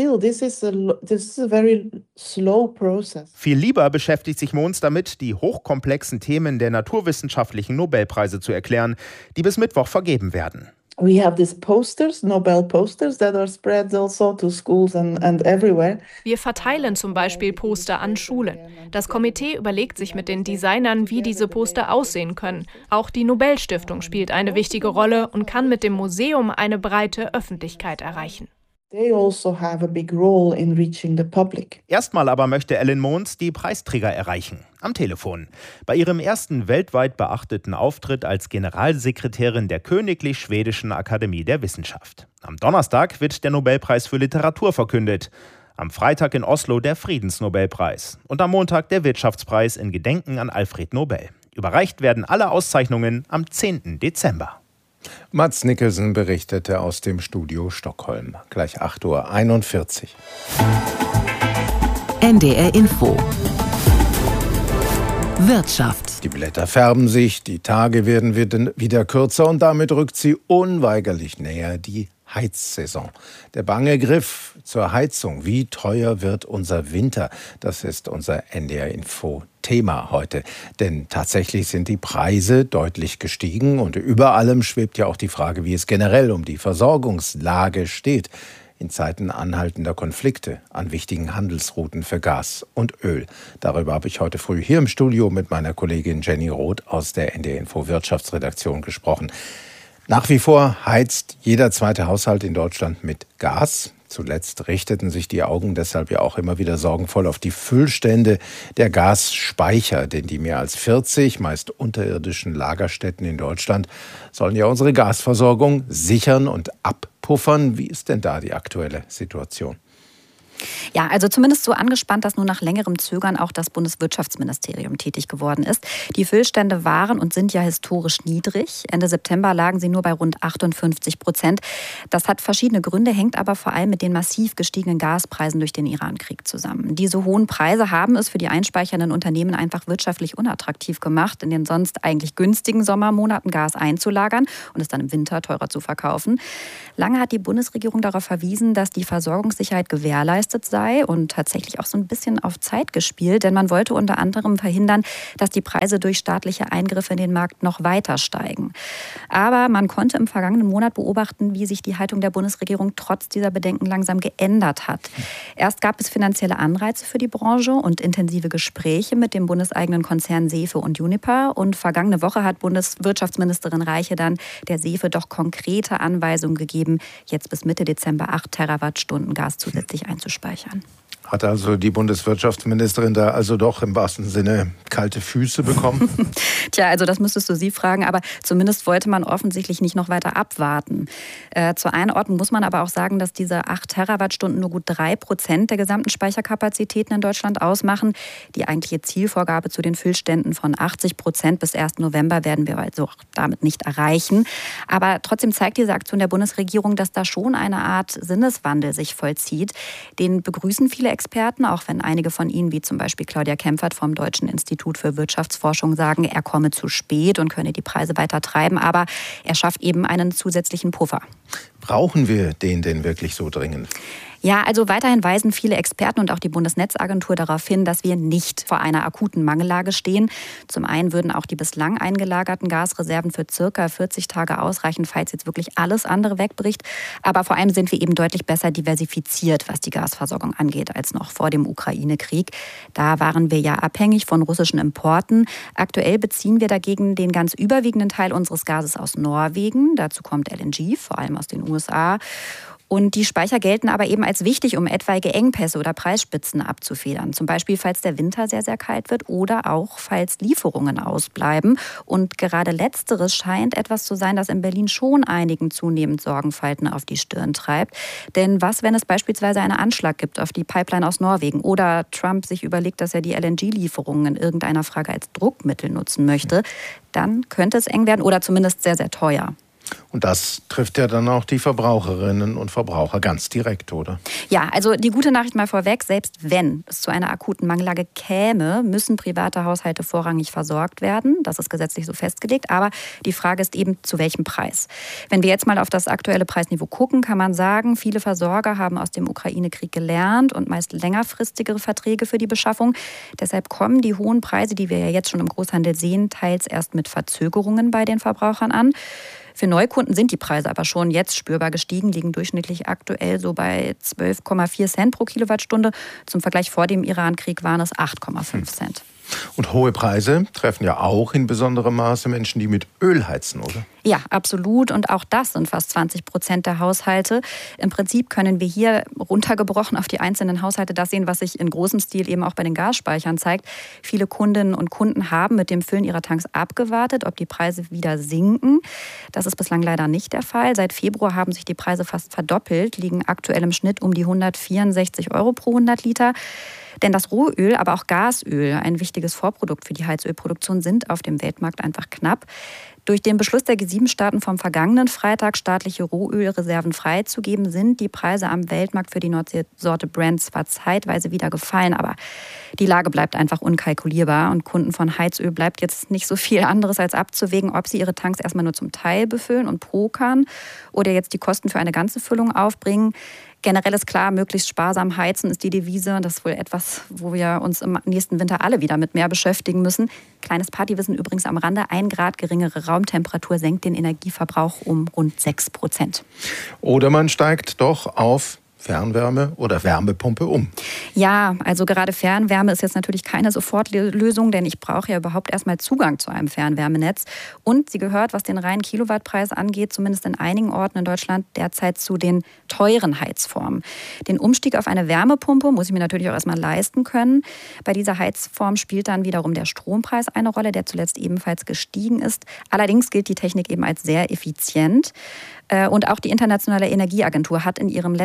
Viel lieber beschäftigt sich Mons damit, die hochkomplexen Themen der naturwissenschaftlichen Nobelpreise zu erklären, die bis Mittwoch vergeben werden. We have these posters, Nobel posters, that are spread also to schools and, and everywhere. Wir verteilen zum Beispiel Poster an Schulen. Das Komitee überlegt sich mit den Designern, wie diese Poster aussehen können. Auch die Nobelstiftung spielt eine wichtige Rolle und kann mit dem Museum eine breite Öffentlichkeit erreichen. They also have a big role in reaching the public. Erstmal aber möchte Ellen Mons die Preisträger erreichen. Am Telefon. Bei ihrem ersten weltweit beachteten Auftritt als Generalsekretärin der Königlich Schwedischen Akademie der Wissenschaft. Am Donnerstag wird der Nobelpreis für Literatur verkündet. Am Freitag in Oslo der Friedensnobelpreis. Und am Montag der Wirtschaftspreis in Gedenken an Alfred Nobel. Überreicht werden alle Auszeichnungen am zehnten Dezember. Mads Nicholson berichtete aus dem Studio Stockholm. Gleich acht Uhr einundvierzig. N D R Info. Wirtschaft. Die Blätter färben sich, die Tage werden wieder kürzer und damit rückt sie unweigerlich näher, die Heizsaison. Der bange Griff zur Heizung. Wie teuer wird unser Winter? Das ist unser N D R Info Thema heute. Denn tatsächlich sind die Preise deutlich gestiegen und über allem schwebt ja auch die Frage, wie es generell um die Versorgungslage steht in Zeiten anhaltender Konflikte an wichtigen Handelsrouten für Gas und Öl. Darüber habe ich heute früh hier im Studio mit meiner Kollegin Jenny Roth aus der N D R Info Wirtschaftsredaktion gesprochen. Nach wie vor heizt jeder zweite Haushalt in Deutschland mit Gas. Zuletzt richteten sich die Augen deshalb ja auch immer wieder sorgenvoll auf die Füllstände der Gasspeicher, denn die mehr als vierzig, meist unterirdischen Lagerstätten in Deutschland sollen ja unsere Gasversorgung sichern und abpuffern. Wie ist denn da die aktuelle Situation? Ja, also zumindest so angespannt, dass nur nach längerem Zögern auch das Bundeswirtschaftsministerium tätig geworden ist. Die Füllstände waren und sind ja historisch niedrig. Ende September lagen sie nur bei rund achtundfünfzig Prozent. Das hat verschiedene Gründe, hängt aber vor allem mit den massiv gestiegenen Gaspreisen durch den Irankrieg zusammen. Diese hohen Preise haben es für die einspeichernden Unternehmen einfach wirtschaftlich unattraktiv gemacht, in den sonst eigentlich günstigen Sommermonaten Gas einzulagern und es dann im Winter teurer zu verkaufen. Lange hat die Bundesregierung darauf verwiesen, dass die Versorgungssicherheit gewährleistet sei und tatsächlich auch so ein bisschen auf Zeit gespielt, denn man wollte unter anderem verhindern, dass die Preise durch staatliche Eingriffe in den Markt noch weiter steigen. Aber man konnte im vergangenen Monat beobachten, wie sich die Haltung der Bundesregierung trotz dieser Bedenken langsam geändert hat. Erst gab es finanzielle Anreize für die Branche und intensive Gespräche mit dem bundeseigenen Konzern Sefe und Uniper. Und vergangene Woche hat Bundeswirtschaftsministerin Reiche dann der Sefe doch konkrete Anweisungen gegeben, jetzt bis Mitte Dezember acht Terawattstunden Gas zusätzlich einzuspeichern. Hat also die Bundeswirtschaftsministerin da also doch im wahrsten Sinne kalte Füße bekommen? Tja, also das müsstest du sie fragen, aber zumindest wollte man offensichtlich nicht noch weiter abwarten. Äh, zur Einordnung muss man aber auch sagen, dass diese acht Terawattstunden nur gut drei Prozent der gesamten Speicherkapazitäten in Deutschland ausmachen. Die eigentliche Zielvorgabe zu den Füllständen von achtzig Prozent bis ersten November werden wir also damit nicht erreichen. Aber trotzdem zeigt diese Aktion der Bundesregierung, dass da schon eine Art Sinneswandel sich vollzieht. Den begrüßen viele Experten, auch wenn einige von ihnen, wie zum Beispiel Claudia Kempfert vom Deutschen Institut für Wirtschaftsforschung, sagen, er komme zu spät und könne die Preise weiter treiben. Aber er schafft eben einen zusätzlichen Puffer. Brauchen wir den denn wirklich so dringend? Ja, also weiterhin weisen viele Experten und auch die Bundesnetzagentur darauf hin, dass wir nicht vor einer akuten Mangellage stehen. Zum einen würden auch die bislang eingelagerten Gasreserven für circa vierzig Tage ausreichen, falls jetzt wirklich alles andere wegbricht. Aber vor allem sind wir eben deutlich besser diversifiziert, was die Gasversorgung angeht, als noch vor dem Ukraine-Krieg. Da waren wir ja abhängig von russischen Importen. Aktuell beziehen wir dagegen den ganz überwiegenden Teil unseres Gases aus Norwegen. Dazu kommt L N G, vor allem aus den U S A. Und die Speicher gelten aber eben als wichtig, um etwaige Engpässe oder Preisspitzen abzufedern. Zum Beispiel, falls der Winter sehr, sehr kalt wird oder auch, falls Lieferungen ausbleiben. Und gerade Letzteres scheint etwas zu sein, das in Berlin schon einigen zunehmend Sorgenfalten auf die Stirn treibt. Denn was, wenn es beispielsweise einen Anschlag gibt auf die Pipeline aus Norwegen oder Trump sich überlegt, dass er die L N G-Lieferungen in irgendeiner Frage als Druckmittel nutzen möchte, dann könnte es eng werden oder zumindest sehr, sehr teuer. Und das trifft ja dann auch die Verbraucherinnen und Verbraucher ganz direkt, oder? Ja, also die gute Nachricht mal vorweg, selbst wenn es zu einer akuten Mangellage käme, müssen private Haushalte vorrangig versorgt werden. Das ist gesetzlich so festgelegt. Aber die Frage ist eben, zu welchem Preis? Wenn wir jetzt mal auf das aktuelle Preisniveau gucken, kann man sagen, viele Versorger haben aus dem Ukraine-Krieg gelernt und meist längerfristigere Verträge für die Beschaffung. Deshalb kommen die hohen Preise, die wir ja jetzt schon im Großhandel sehen, teils erst mit Verzögerungen bei den Verbrauchern an. Für Neukunden sind die Preise aber schon jetzt spürbar gestiegen, liegen durchschnittlich aktuell so bei zwölf Komma vier Cent pro Kilowattstunde. Zum Vergleich vor dem Iran-Krieg waren es acht Komma fünf Cent. Und hohe Preise treffen ja auch in besonderem Maße Menschen, die mit Öl heizen, oder? Ja, absolut. Und auch das sind fast zwanzig Prozent der Haushalte. Im Prinzip können wir hier runtergebrochen auf die einzelnen Haushalte das sehen, was sich in großem Stil eben auch bei den Gasspeichern zeigt. Viele Kundinnen und Kunden haben mit dem Füllen ihrer Tanks abgewartet, ob die Preise wieder sinken. Das ist bislang leider nicht der Fall. Seit Februar haben sich die Preise fast verdoppelt, liegen aktuell im Schnitt um die hundertvierundsechzig Euro pro hundert Liter. Denn das Rohöl, aber auch Gasöl, ein wichtiges Vorprodukt für die Heizölproduktion, sind auf dem Weltmarkt einfach knapp. Durch den Beschluss der G sieben Staaten vom vergangenen Freitag, staatliche Rohölreserven freizugeben, sind die Preise am Weltmarkt für die Nordseesorte Brent zwar zeitweise wieder gefallen, aber die Lage bleibt einfach unkalkulierbar. Und Kunden von Heizöl bleibt jetzt nicht so viel anderes als abzuwägen, ob sie ihre Tanks erstmal nur zum Teil befüllen und pokern oder jetzt die Kosten für eine ganze Füllung aufbringen. Generell ist klar, möglichst sparsam heizen ist die Devise. Das ist wohl etwas, wo wir uns im nächsten Winter alle wieder mit mehr beschäftigen müssen. Kleines Partywissen übrigens am Rande. Ein Grad geringere Raumtemperatur senkt den Energieverbrauch um rund sechs Prozent. Oder man steigt doch auf Fernwärme oder Wärmepumpe um. Ja, also gerade Fernwärme ist jetzt natürlich keine Sofortlösung, denn ich brauche ja überhaupt erstmal Zugang zu einem Fernwärmenetz. Und sie gehört, was den reinen Kilowattpreis angeht, zumindest in einigen Orten in Deutschland derzeit zu den teuren Heizformen. Den Umstieg auf eine Wärmepumpe muss ich mir natürlich auch erstmal leisten können. Bei dieser Heizform spielt dann wiederum der Strompreis eine Rolle, der zuletzt ebenfalls gestiegen ist. Allerdings gilt die Technik eben als sehr effizient. Und auch die Internationale Energieagentur hat in ihrem letzten Bericht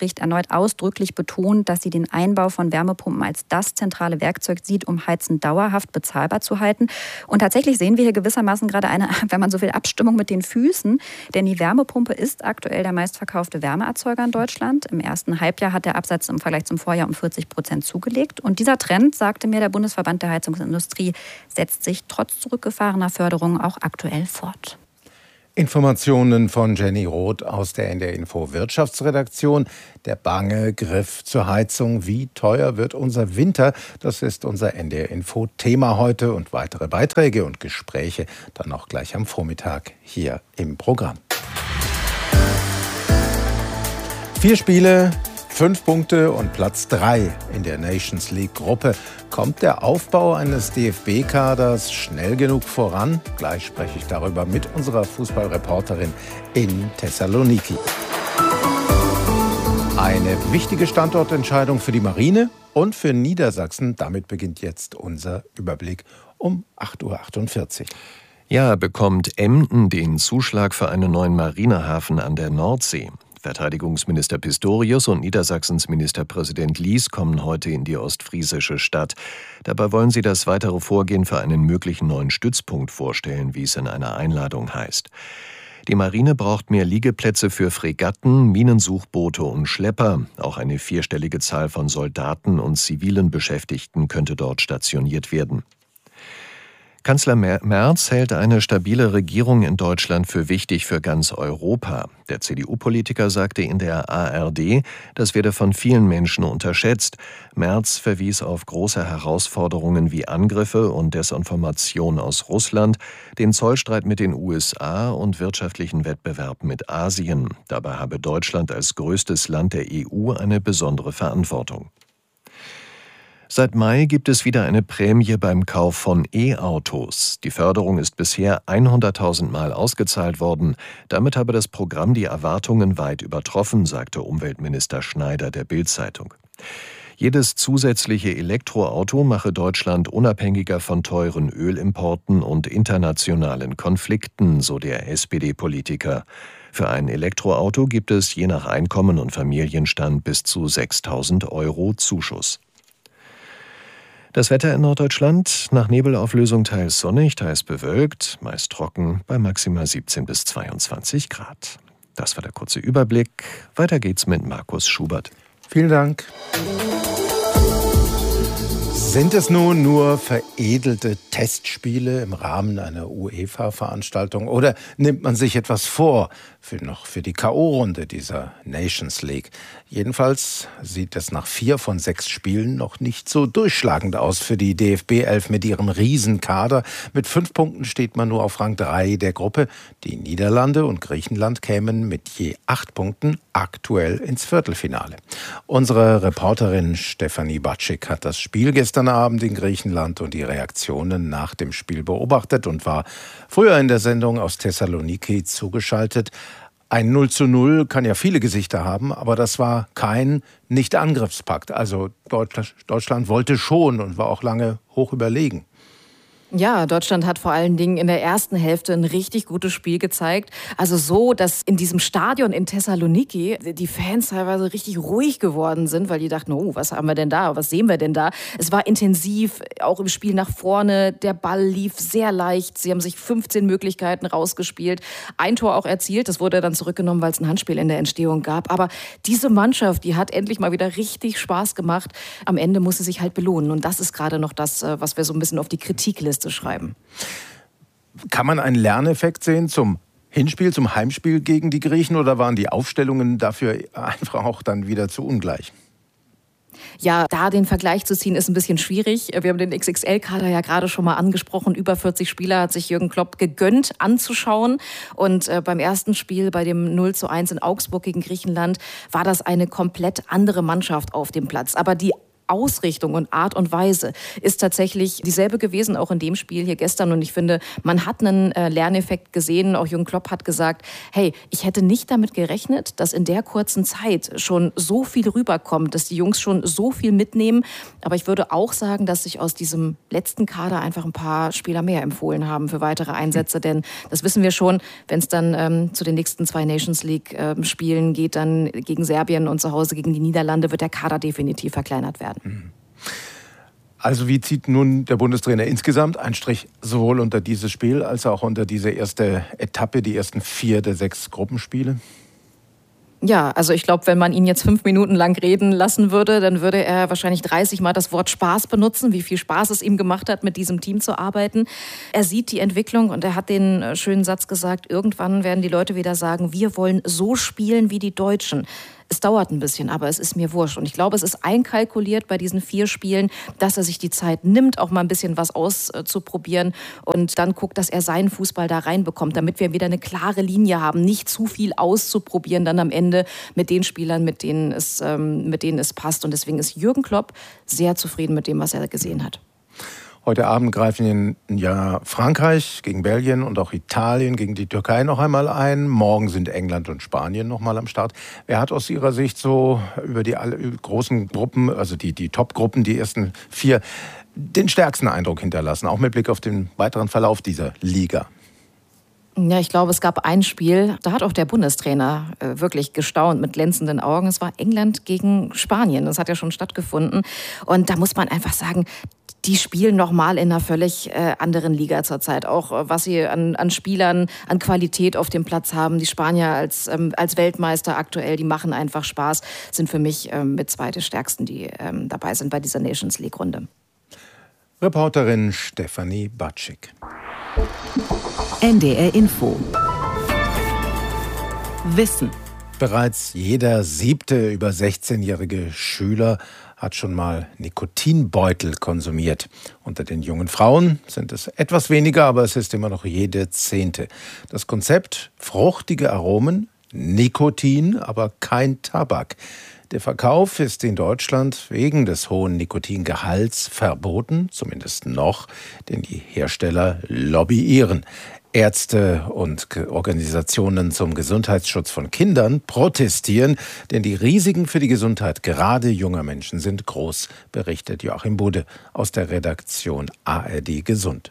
Bundesgericht erneut ausdrücklich betont, dass sie den Einbau von Wärmepumpen als das zentrale Werkzeug sieht, um Heizen dauerhaft bezahlbar zu halten. Und tatsächlich sehen wir hier gewissermaßen gerade eine, wenn man so will, Abstimmung mit den Füßen. Denn die Wärmepumpe ist aktuell der meistverkaufte Wärmeerzeuger in Deutschland. Im ersten Halbjahr hat der Absatz im Vergleich zum Vorjahr um vierzig Prozent zugelegt. Und dieser Trend, sagte mir der Bundesverband der Heizungsindustrie, setzt sich trotz zurückgefahrener Förderung auch aktuell fort. Informationen von Jenny Roth aus der N D R Info Wirtschaftsredaktion. Der bange Griff zur Heizung. Wie teuer wird unser Winter? Das ist unser N D R Info Thema heute und weitere Beiträge und Gespräche dann auch gleich am Vormittag hier im Programm. Vier Spiele, fünf Punkte und Platz drei in der Nations League Gruppe. Kommt der Aufbau eines D F B-Kaders schnell genug voran? Gleich spreche ich darüber mit unserer Fußballreporterin in Thessaloniki. Eine wichtige Standortentscheidung für die Marine und für Niedersachsen. Damit beginnt jetzt unser Überblick um acht Uhr achtundvierzig. Ja, bekommt Emden den Zuschlag für einen neuen Marinehafen an der Nordsee? Verteidigungsminister Pistorius und Niedersachsens Ministerpräsident Lies kommen heute in die ostfriesische Stadt. Dabei wollen sie das weitere Vorgehen für einen möglichen neuen Stützpunkt vorstellen, wie es in einer Einladung heißt. Die Marine braucht mehr Liegeplätze für Fregatten, Minensuchboote und Schlepper. Auch eine vierstellige Zahl von Soldaten und zivilen Beschäftigten könnte dort stationiert werden. Kanzler Merz hält eine stabile Regierung in Deutschland für wichtig für ganz Europa. Der C D U-Politiker sagte in der A R D, das werde von vielen Menschen unterschätzt. Merz verwies auf große Herausforderungen wie Angriffe und Desinformation aus Russland, den Zollstreit mit den U S A und wirtschaftlichen Wettbewerb mit Asien. Dabei habe Deutschland als größtes Land der E U eine besondere Verantwortung. Seit Mai gibt es wieder eine Prämie beim Kauf von E-Autos. Die Förderung ist bisher hunderttausend Mal ausgezahlt worden. Damit habe das Programm die Erwartungen weit übertroffen, sagte Umweltminister Schneider der Bild-Zeitung. Jedes zusätzliche Elektroauto mache Deutschland unabhängiger von teuren Ölimporten und internationalen Konflikten, so der S P D-Politiker. Für ein Elektroauto gibt es je nach Einkommen und Familienstand bis zu sechstausend Euro Zuschuss. Das Wetter in Norddeutschland, nach Nebelauflösung teils sonnig, teils bewölkt, meist trocken, bei maximal siebzehn bis zweiundzwanzig Grad. Das war der kurze Überblick. Weiter geht's mit Markus Schubert. Vielen Dank. Sind es nun nur veredelte Testspiele im Rahmen einer UEFA-Veranstaltung oder nimmt man sich etwas vor für noch für die K O-Runde dieser Nations League? Jedenfalls sieht es nach vier von sechs Spielen noch nicht so durchschlagend aus für die D F B elf mit ihrem Riesenkader. Mit fünf Punkten steht man nur auf Rang drei der Gruppe. Die Niederlande und Griechenland kämen mit je acht Punkten aktuell ins Viertelfinale. Unsere Reporterin Stefanie Batschik hat das Spiel gestern Abend in Griechenland und die Reaktionen nach dem Spiel beobachtet und war früher in der Sendung aus Thessaloniki zugeschaltet. Ein null zu null kann ja viele Gesichter haben, aber das war kein Nicht-Angriffspakt. Also Deutschland wollte schon und war auch lange hoch überlegen. Ja, Deutschland hat vor allen Dingen in der ersten Hälfte ein richtig gutes Spiel gezeigt. Also so, dass in diesem Stadion in Thessaloniki die Fans teilweise richtig ruhig geworden sind, weil die dachten, oh, was haben wir denn da, was sehen wir denn da? Es war intensiv, auch im Spiel nach vorne, der Ball lief sehr leicht. Sie haben sich fünfzehn Möglichkeiten rausgespielt, ein Tor auch erzielt. Das wurde dann zurückgenommen, weil es ein Handspiel in der Entstehung gab. Aber diese Mannschaft, die hat endlich mal wieder richtig Spaß gemacht. Am Ende muss sie sich halt belohnen. Und das ist gerade noch das, was wir so ein bisschen auf die Kritikliste schreiben. Kann man einen Lerneffekt sehen zum Hinspiel, zum Heimspiel gegen die Griechen oder waren die Aufstellungen dafür einfach auch dann wieder zu ungleich? Ja, da den Vergleich zu ziehen, ist ein bisschen schwierig. Wir haben den X X L-Kader ja gerade schon mal angesprochen. Über vierzig Spieler hat sich Jürgen Klopp gegönnt anzuschauen. Und äh, beim ersten Spiel, bei dem null zu eins in Augsburg gegen Griechenland, war das eine komplett andere Mannschaft auf dem Platz. Aber die Ausrichtung und Art und Weise ist tatsächlich dieselbe gewesen, auch in dem Spiel hier gestern. Und ich finde, man hat einen äh, Lerneffekt gesehen. Auch Jürgen Klopp hat gesagt, hey, ich hätte nicht damit gerechnet, dass in der kurzen Zeit schon so viel rüberkommt, dass die Jungs schon so viel mitnehmen. Aber ich würde auch sagen, dass sich aus diesem letzten Kader einfach ein paar Spieler mehr empfohlen haben für weitere Einsätze. Denn das wissen wir schon, wenn es dann ähm, zu den nächsten zwei Nations League äh, Spielen geht, dann gegen Serbien und zu Hause gegen die Niederlande, wird der Kader definitiv verkleinert werden. Also wie zieht nun der Bundestrainer insgesamt einen Strich sowohl unter dieses Spiel als auch unter diese erste Etappe, die ersten vier der sechs Gruppenspiele? Ja, also ich glaube, wenn man ihn jetzt fünf Minuten lang reden lassen würde, dann würde er wahrscheinlich dreißig Mal das Wort Spaß benutzen, wie viel Spaß es ihm gemacht hat, mit diesem Team zu arbeiten. Er sieht die Entwicklung und er hat den schönen Satz gesagt, irgendwann werden die Leute wieder sagen, wir wollen so spielen wie die Deutschen. Es dauert ein bisschen, aber es ist mir wurscht. Und ich glaube, es ist einkalkuliert bei diesen vier Spielen, dass er sich die Zeit nimmt, auch mal ein bisschen was auszuprobieren und dann guckt, dass er seinen Fußball da reinbekommt, damit wir wieder eine klare Linie haben, nicht zu viel auszuprobieren dann am Ende mit den Spielern, mit denen es, ähm, mit denen es passt. Und deswegen ist Jürgen Klopp sehr zufrieden mit dem, was er gesehen hat. Heute Abend greifen ja Frankreich gegen Belgien und auch Italien gegen die Türkei noch einmal ein. Morgen sind England und Spanien noch mal am Start. Wer hat aus Ihrer Sicht so über die alle, über großen Gruppen, also die, die Top-Gruppen, die ersten vier, den stärksten Eindruck hinterlassen, auch mit Blick auf den weiteren Verlauf dieser Liga? Ja, ich glaube, es gab ein Spiel, da hat auch der Bundestrainer äh, wirklich gestaunt mit glänzenden Augen. Es war England gegen Spanien. Das hat ja schon stattgefunden. Und da muss man einfach sagen, die spielen nochmal in einer völlig äh, anderen Liga zurzeit. Auch äh, was sie an, an Spielern, an Qualität auf dem Platz haben. Die Spanier als, ähm, als Weltmeister aktuell, die machen einfach Spaß. Sind für mich ähm, mit zwei der stärksten, die ähm, dabei sind bei dieser Nations League-Runde. Reporterin Stefanie Batschik. N D R Info. Wissen. Bereits jeder siebte über sechzehnjährige Schüler hat schon mal Nikotinbeutel konsumiert. Unter den jungen Frauen sind es etwas weniger, aber es ist immer noch jede zehnte. Das Konzept: fruchtige Aromen, Nikotin, aber kein Tabak. Der Verkauf ist in Deutschland wegen des hohen Nikotingehalts verboten, zumindest noch, denn die Hersteller lobbyieren. Ärzte und Organisationen zum Gesundheitsschutz von Kindern protestieren, denn die Risiken für die Gesundheit gerade junger Menschen sind groß, berichtet Joachim Bude aus der Redaktion A R D Gesund.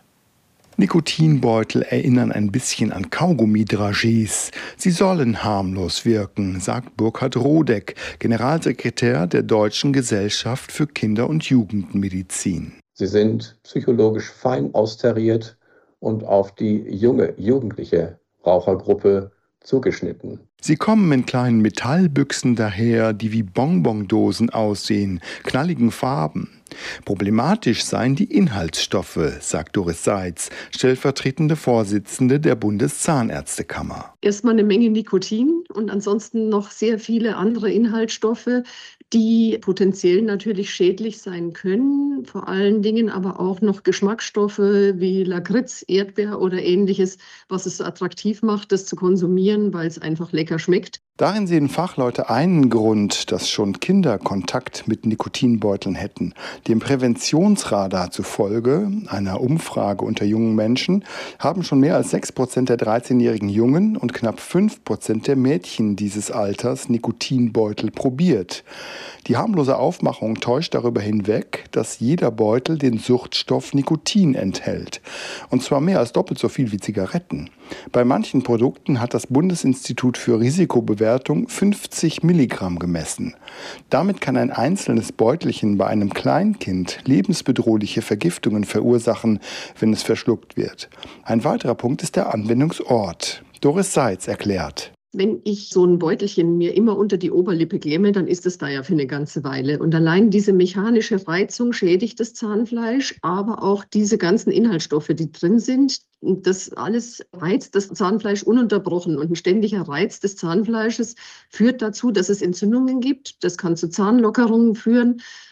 Nikotinbeutel erinnern ein bisschen an Kaugummi-Dragés. Sie sollen harmlos wirken, sagt Burkhard Rodeck, Generalsekretär der Deutschen Gesellschaft für Kinder- und Jugendmedizin. Sie sind psychologisch fein austariert und auf die junge, jugendliche Rauchergruppe zugeschnitten. Sie kommen in kleinen Metallbüchsen daher, die wie Bonbondosen aussehen, knalligen Farben. Problematisch seien die Inhaltsstoffe, sagt Doris Seitz, stellvertretende Vorsitzende der Bundeszahnärztekammer. Erstmal eine Menge Nikotin und ansonsten noch sehr viele andere Inhaltsstoffe, die potenziell natürlich schädlich sein können. Vor allen Dingen aber auch noch Geschmacksstoffe wie Lakritz, Erdbeer oder ähnliches, was es so attraktiv macht, das zu konsumieren, weil es einfach lecker schmeckt. Darin sehen Fachleute einen Grund, dass schon Kinder Kontakt mit Nikotinbeuteln hätten. Dem Präventionsradar zufolge, einer Umfrage unter jungen Menschen, haben schon mehr als sechs Prozent der dreizehnjährigen Jungen und knapp fünf Prozent der Mädchen dieses Alters Nikotinbeutel probiert. Die harmlose Aufmachung täuscht darüber hinweg, dass jeder Beutel den Suchtstoff Nikotin enthält. Und zwar mehr als doppelt so viel wie Zigaretten. Bei manchen Produkten hat das Bundesinstitut für Risikobewertung fünfzig Milligramm gemessen. Damit kann ein einzelnes Beutelchen bei einem Kleinkind lebensbedrohliche Vergiftungen verursachen, wenn es verschluckt wird. Ein weiterer Punkt ist der Anwendungsort. Doris Seitz erklärt. Wenn ich so ein Beutelchen mir immer unter die Oberlippe klemme, dann ist es da ja für eine ganze Weile. Und allein diese mechanische Reizung schädigt das Zahnfleisch, aber auch diese ganzen Inhaltsstoffe, die drin sind, das alles reizt das Zahnfleisch ununterbrochen. Und ein ständiger Reiz des Zahnfleisches führt dazu, dass es Entzündungen gibt. Das kann zu Zahnlockerungen führen.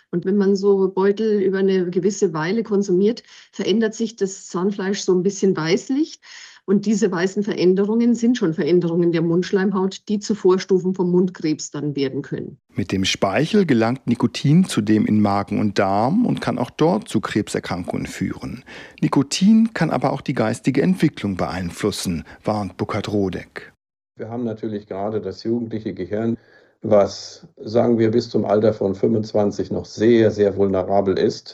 Und wenn man so Beutel über eine gewisse Weile konsumiert, verändert sich das Zahnfleisch so ein bisschen weißlich. Und diese weißen Veränderungen sind schon Veränderungen der Mundschleimhaut, die zu Vorstufen vom Mundkrebs dann werden können. Mit dem Speichel gelangt Nikotin zudem in Magen und Darm und kann auch dort zu Krebserkrankungen führen. Nikotin kann aber auch die geistige Entwicklung beeinflussen, warnt Burkhard Rodek. Wir haben natürlich gerade das jugendliche Gehirn, was, sagen wir, bis zum Alter von fünfundzwanzig noch sehr, sehr vulnerabel ist.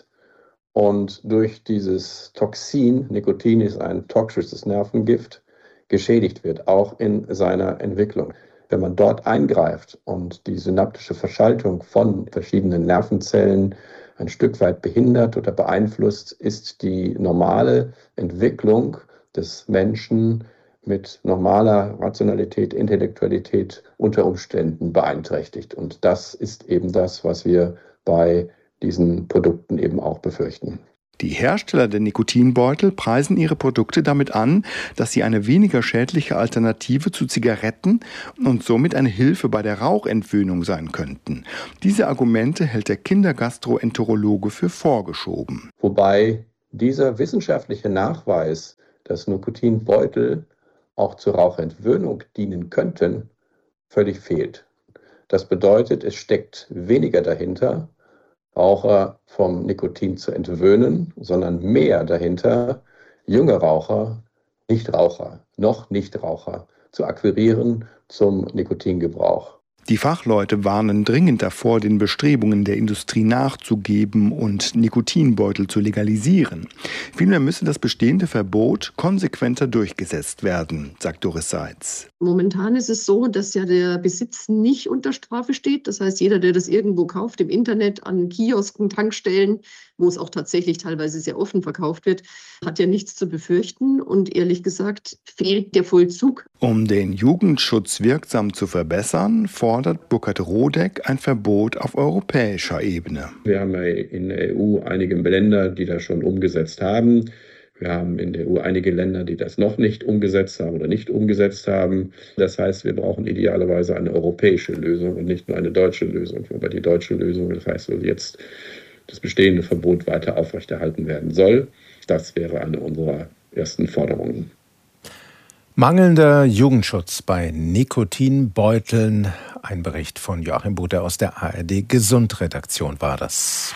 Und durch dieses Toxin, Nikotin ist ein toxisches Nervengift, geschädigt wird, auch in seiner Entwicklung. Wenn man dort eingreift und die synaptische Verschaltung von verschiedenen Nervenzellen ein Stück weit behindert oder beeinflusst, ist die normale Entwicklung des Menschen mit normaler Rationalität, Intellektualität unter Umständen beeinträchtigt. Und das ist eben das, was wir bei diesen Produkten eben auch befürchten. Die Hersteller der Nikotinbeutel preisen ihre Produkte damit an, dass sie eine weniger schädliche Alternative zu Zigaretten und somit eine Hilfe bei der Rauchentwöhnung sein könnten. Diese Argumente hält der Kindergastroenterologe für vorgeschoben. Wobei dieser wissenschaftliche Nachweis, dass Nikotinbeutel auch zur Rauchentwöhnung dienen könnten, völlig fehlt. Das bedeutet, es steckt weniger dahinter, Raucher vom Nikotin zu entwöhnen, sondern mehr dahinter, junge Raucher, Nichtraucher, noch Nichtraucher zu akquirieren zum Nikotingebrauch. Die Fachleute warnen dringend davor, den Bestrebungen der Industrie nachzugeben und Nikotinbeutel zu legalisieren. Vielmehr müsse das bestehende Verbot konsequenter durchgesetzt werden, sagt Doris Seitz. Momentan ist es so, dass ja der Besitz nicht unter Strafe steht. Das heißt, jeder, der das irgendwo kauft, im Internet, an Kiosken, Tankstellen, wo es auch tatsächlich teilweise sehr offen verkauft wird, hat ja nichts zu befürchten. Und ehrlich gesagt fehlt der Vollzug. Um den Jugendschutz wirksam zu verbessern, fordert Burkhard Rodek ein Verbot auf europäischer Ebene. Wir haben ja in der E U einige Länder, die das schon umgesetzt haben. Wir haben in der E U einige Länder, die das noch nicht umgesetzt haben oder nicht umgesetzt haben. Das heißt, wir brauchen idealerweise eine europäische Lösung und nicht nur eine deutsche Lösung. Wobei die deutsche Lösung, das heißt, dass jetzt das bestehende Verbot weiter aufrechterhalten werden soll. Das wäre eine unserer ersten Forderungen. Mangelnder Jugendschutz bei Nikotinbeuteln. Ein Bericht von Joachim Buther aus der A R D Gesundredaktion war das.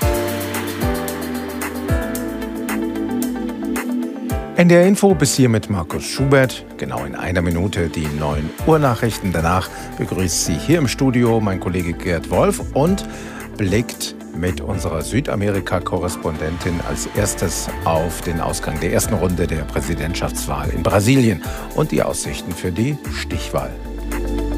N D R Info bis hier mit Markus Schubert. Genau in einer Minute die neun Uhr Nachrichten. Danach begrüßt Sie hier im Studio mein Kollege Gerd Wolf und blickt mit unserer Südamerika-Korrespondentin als erstes auf den Ausgang der ersten Runde der Präsidentschaftswahl in Brasilien und die Aussichten für die Stichwahl.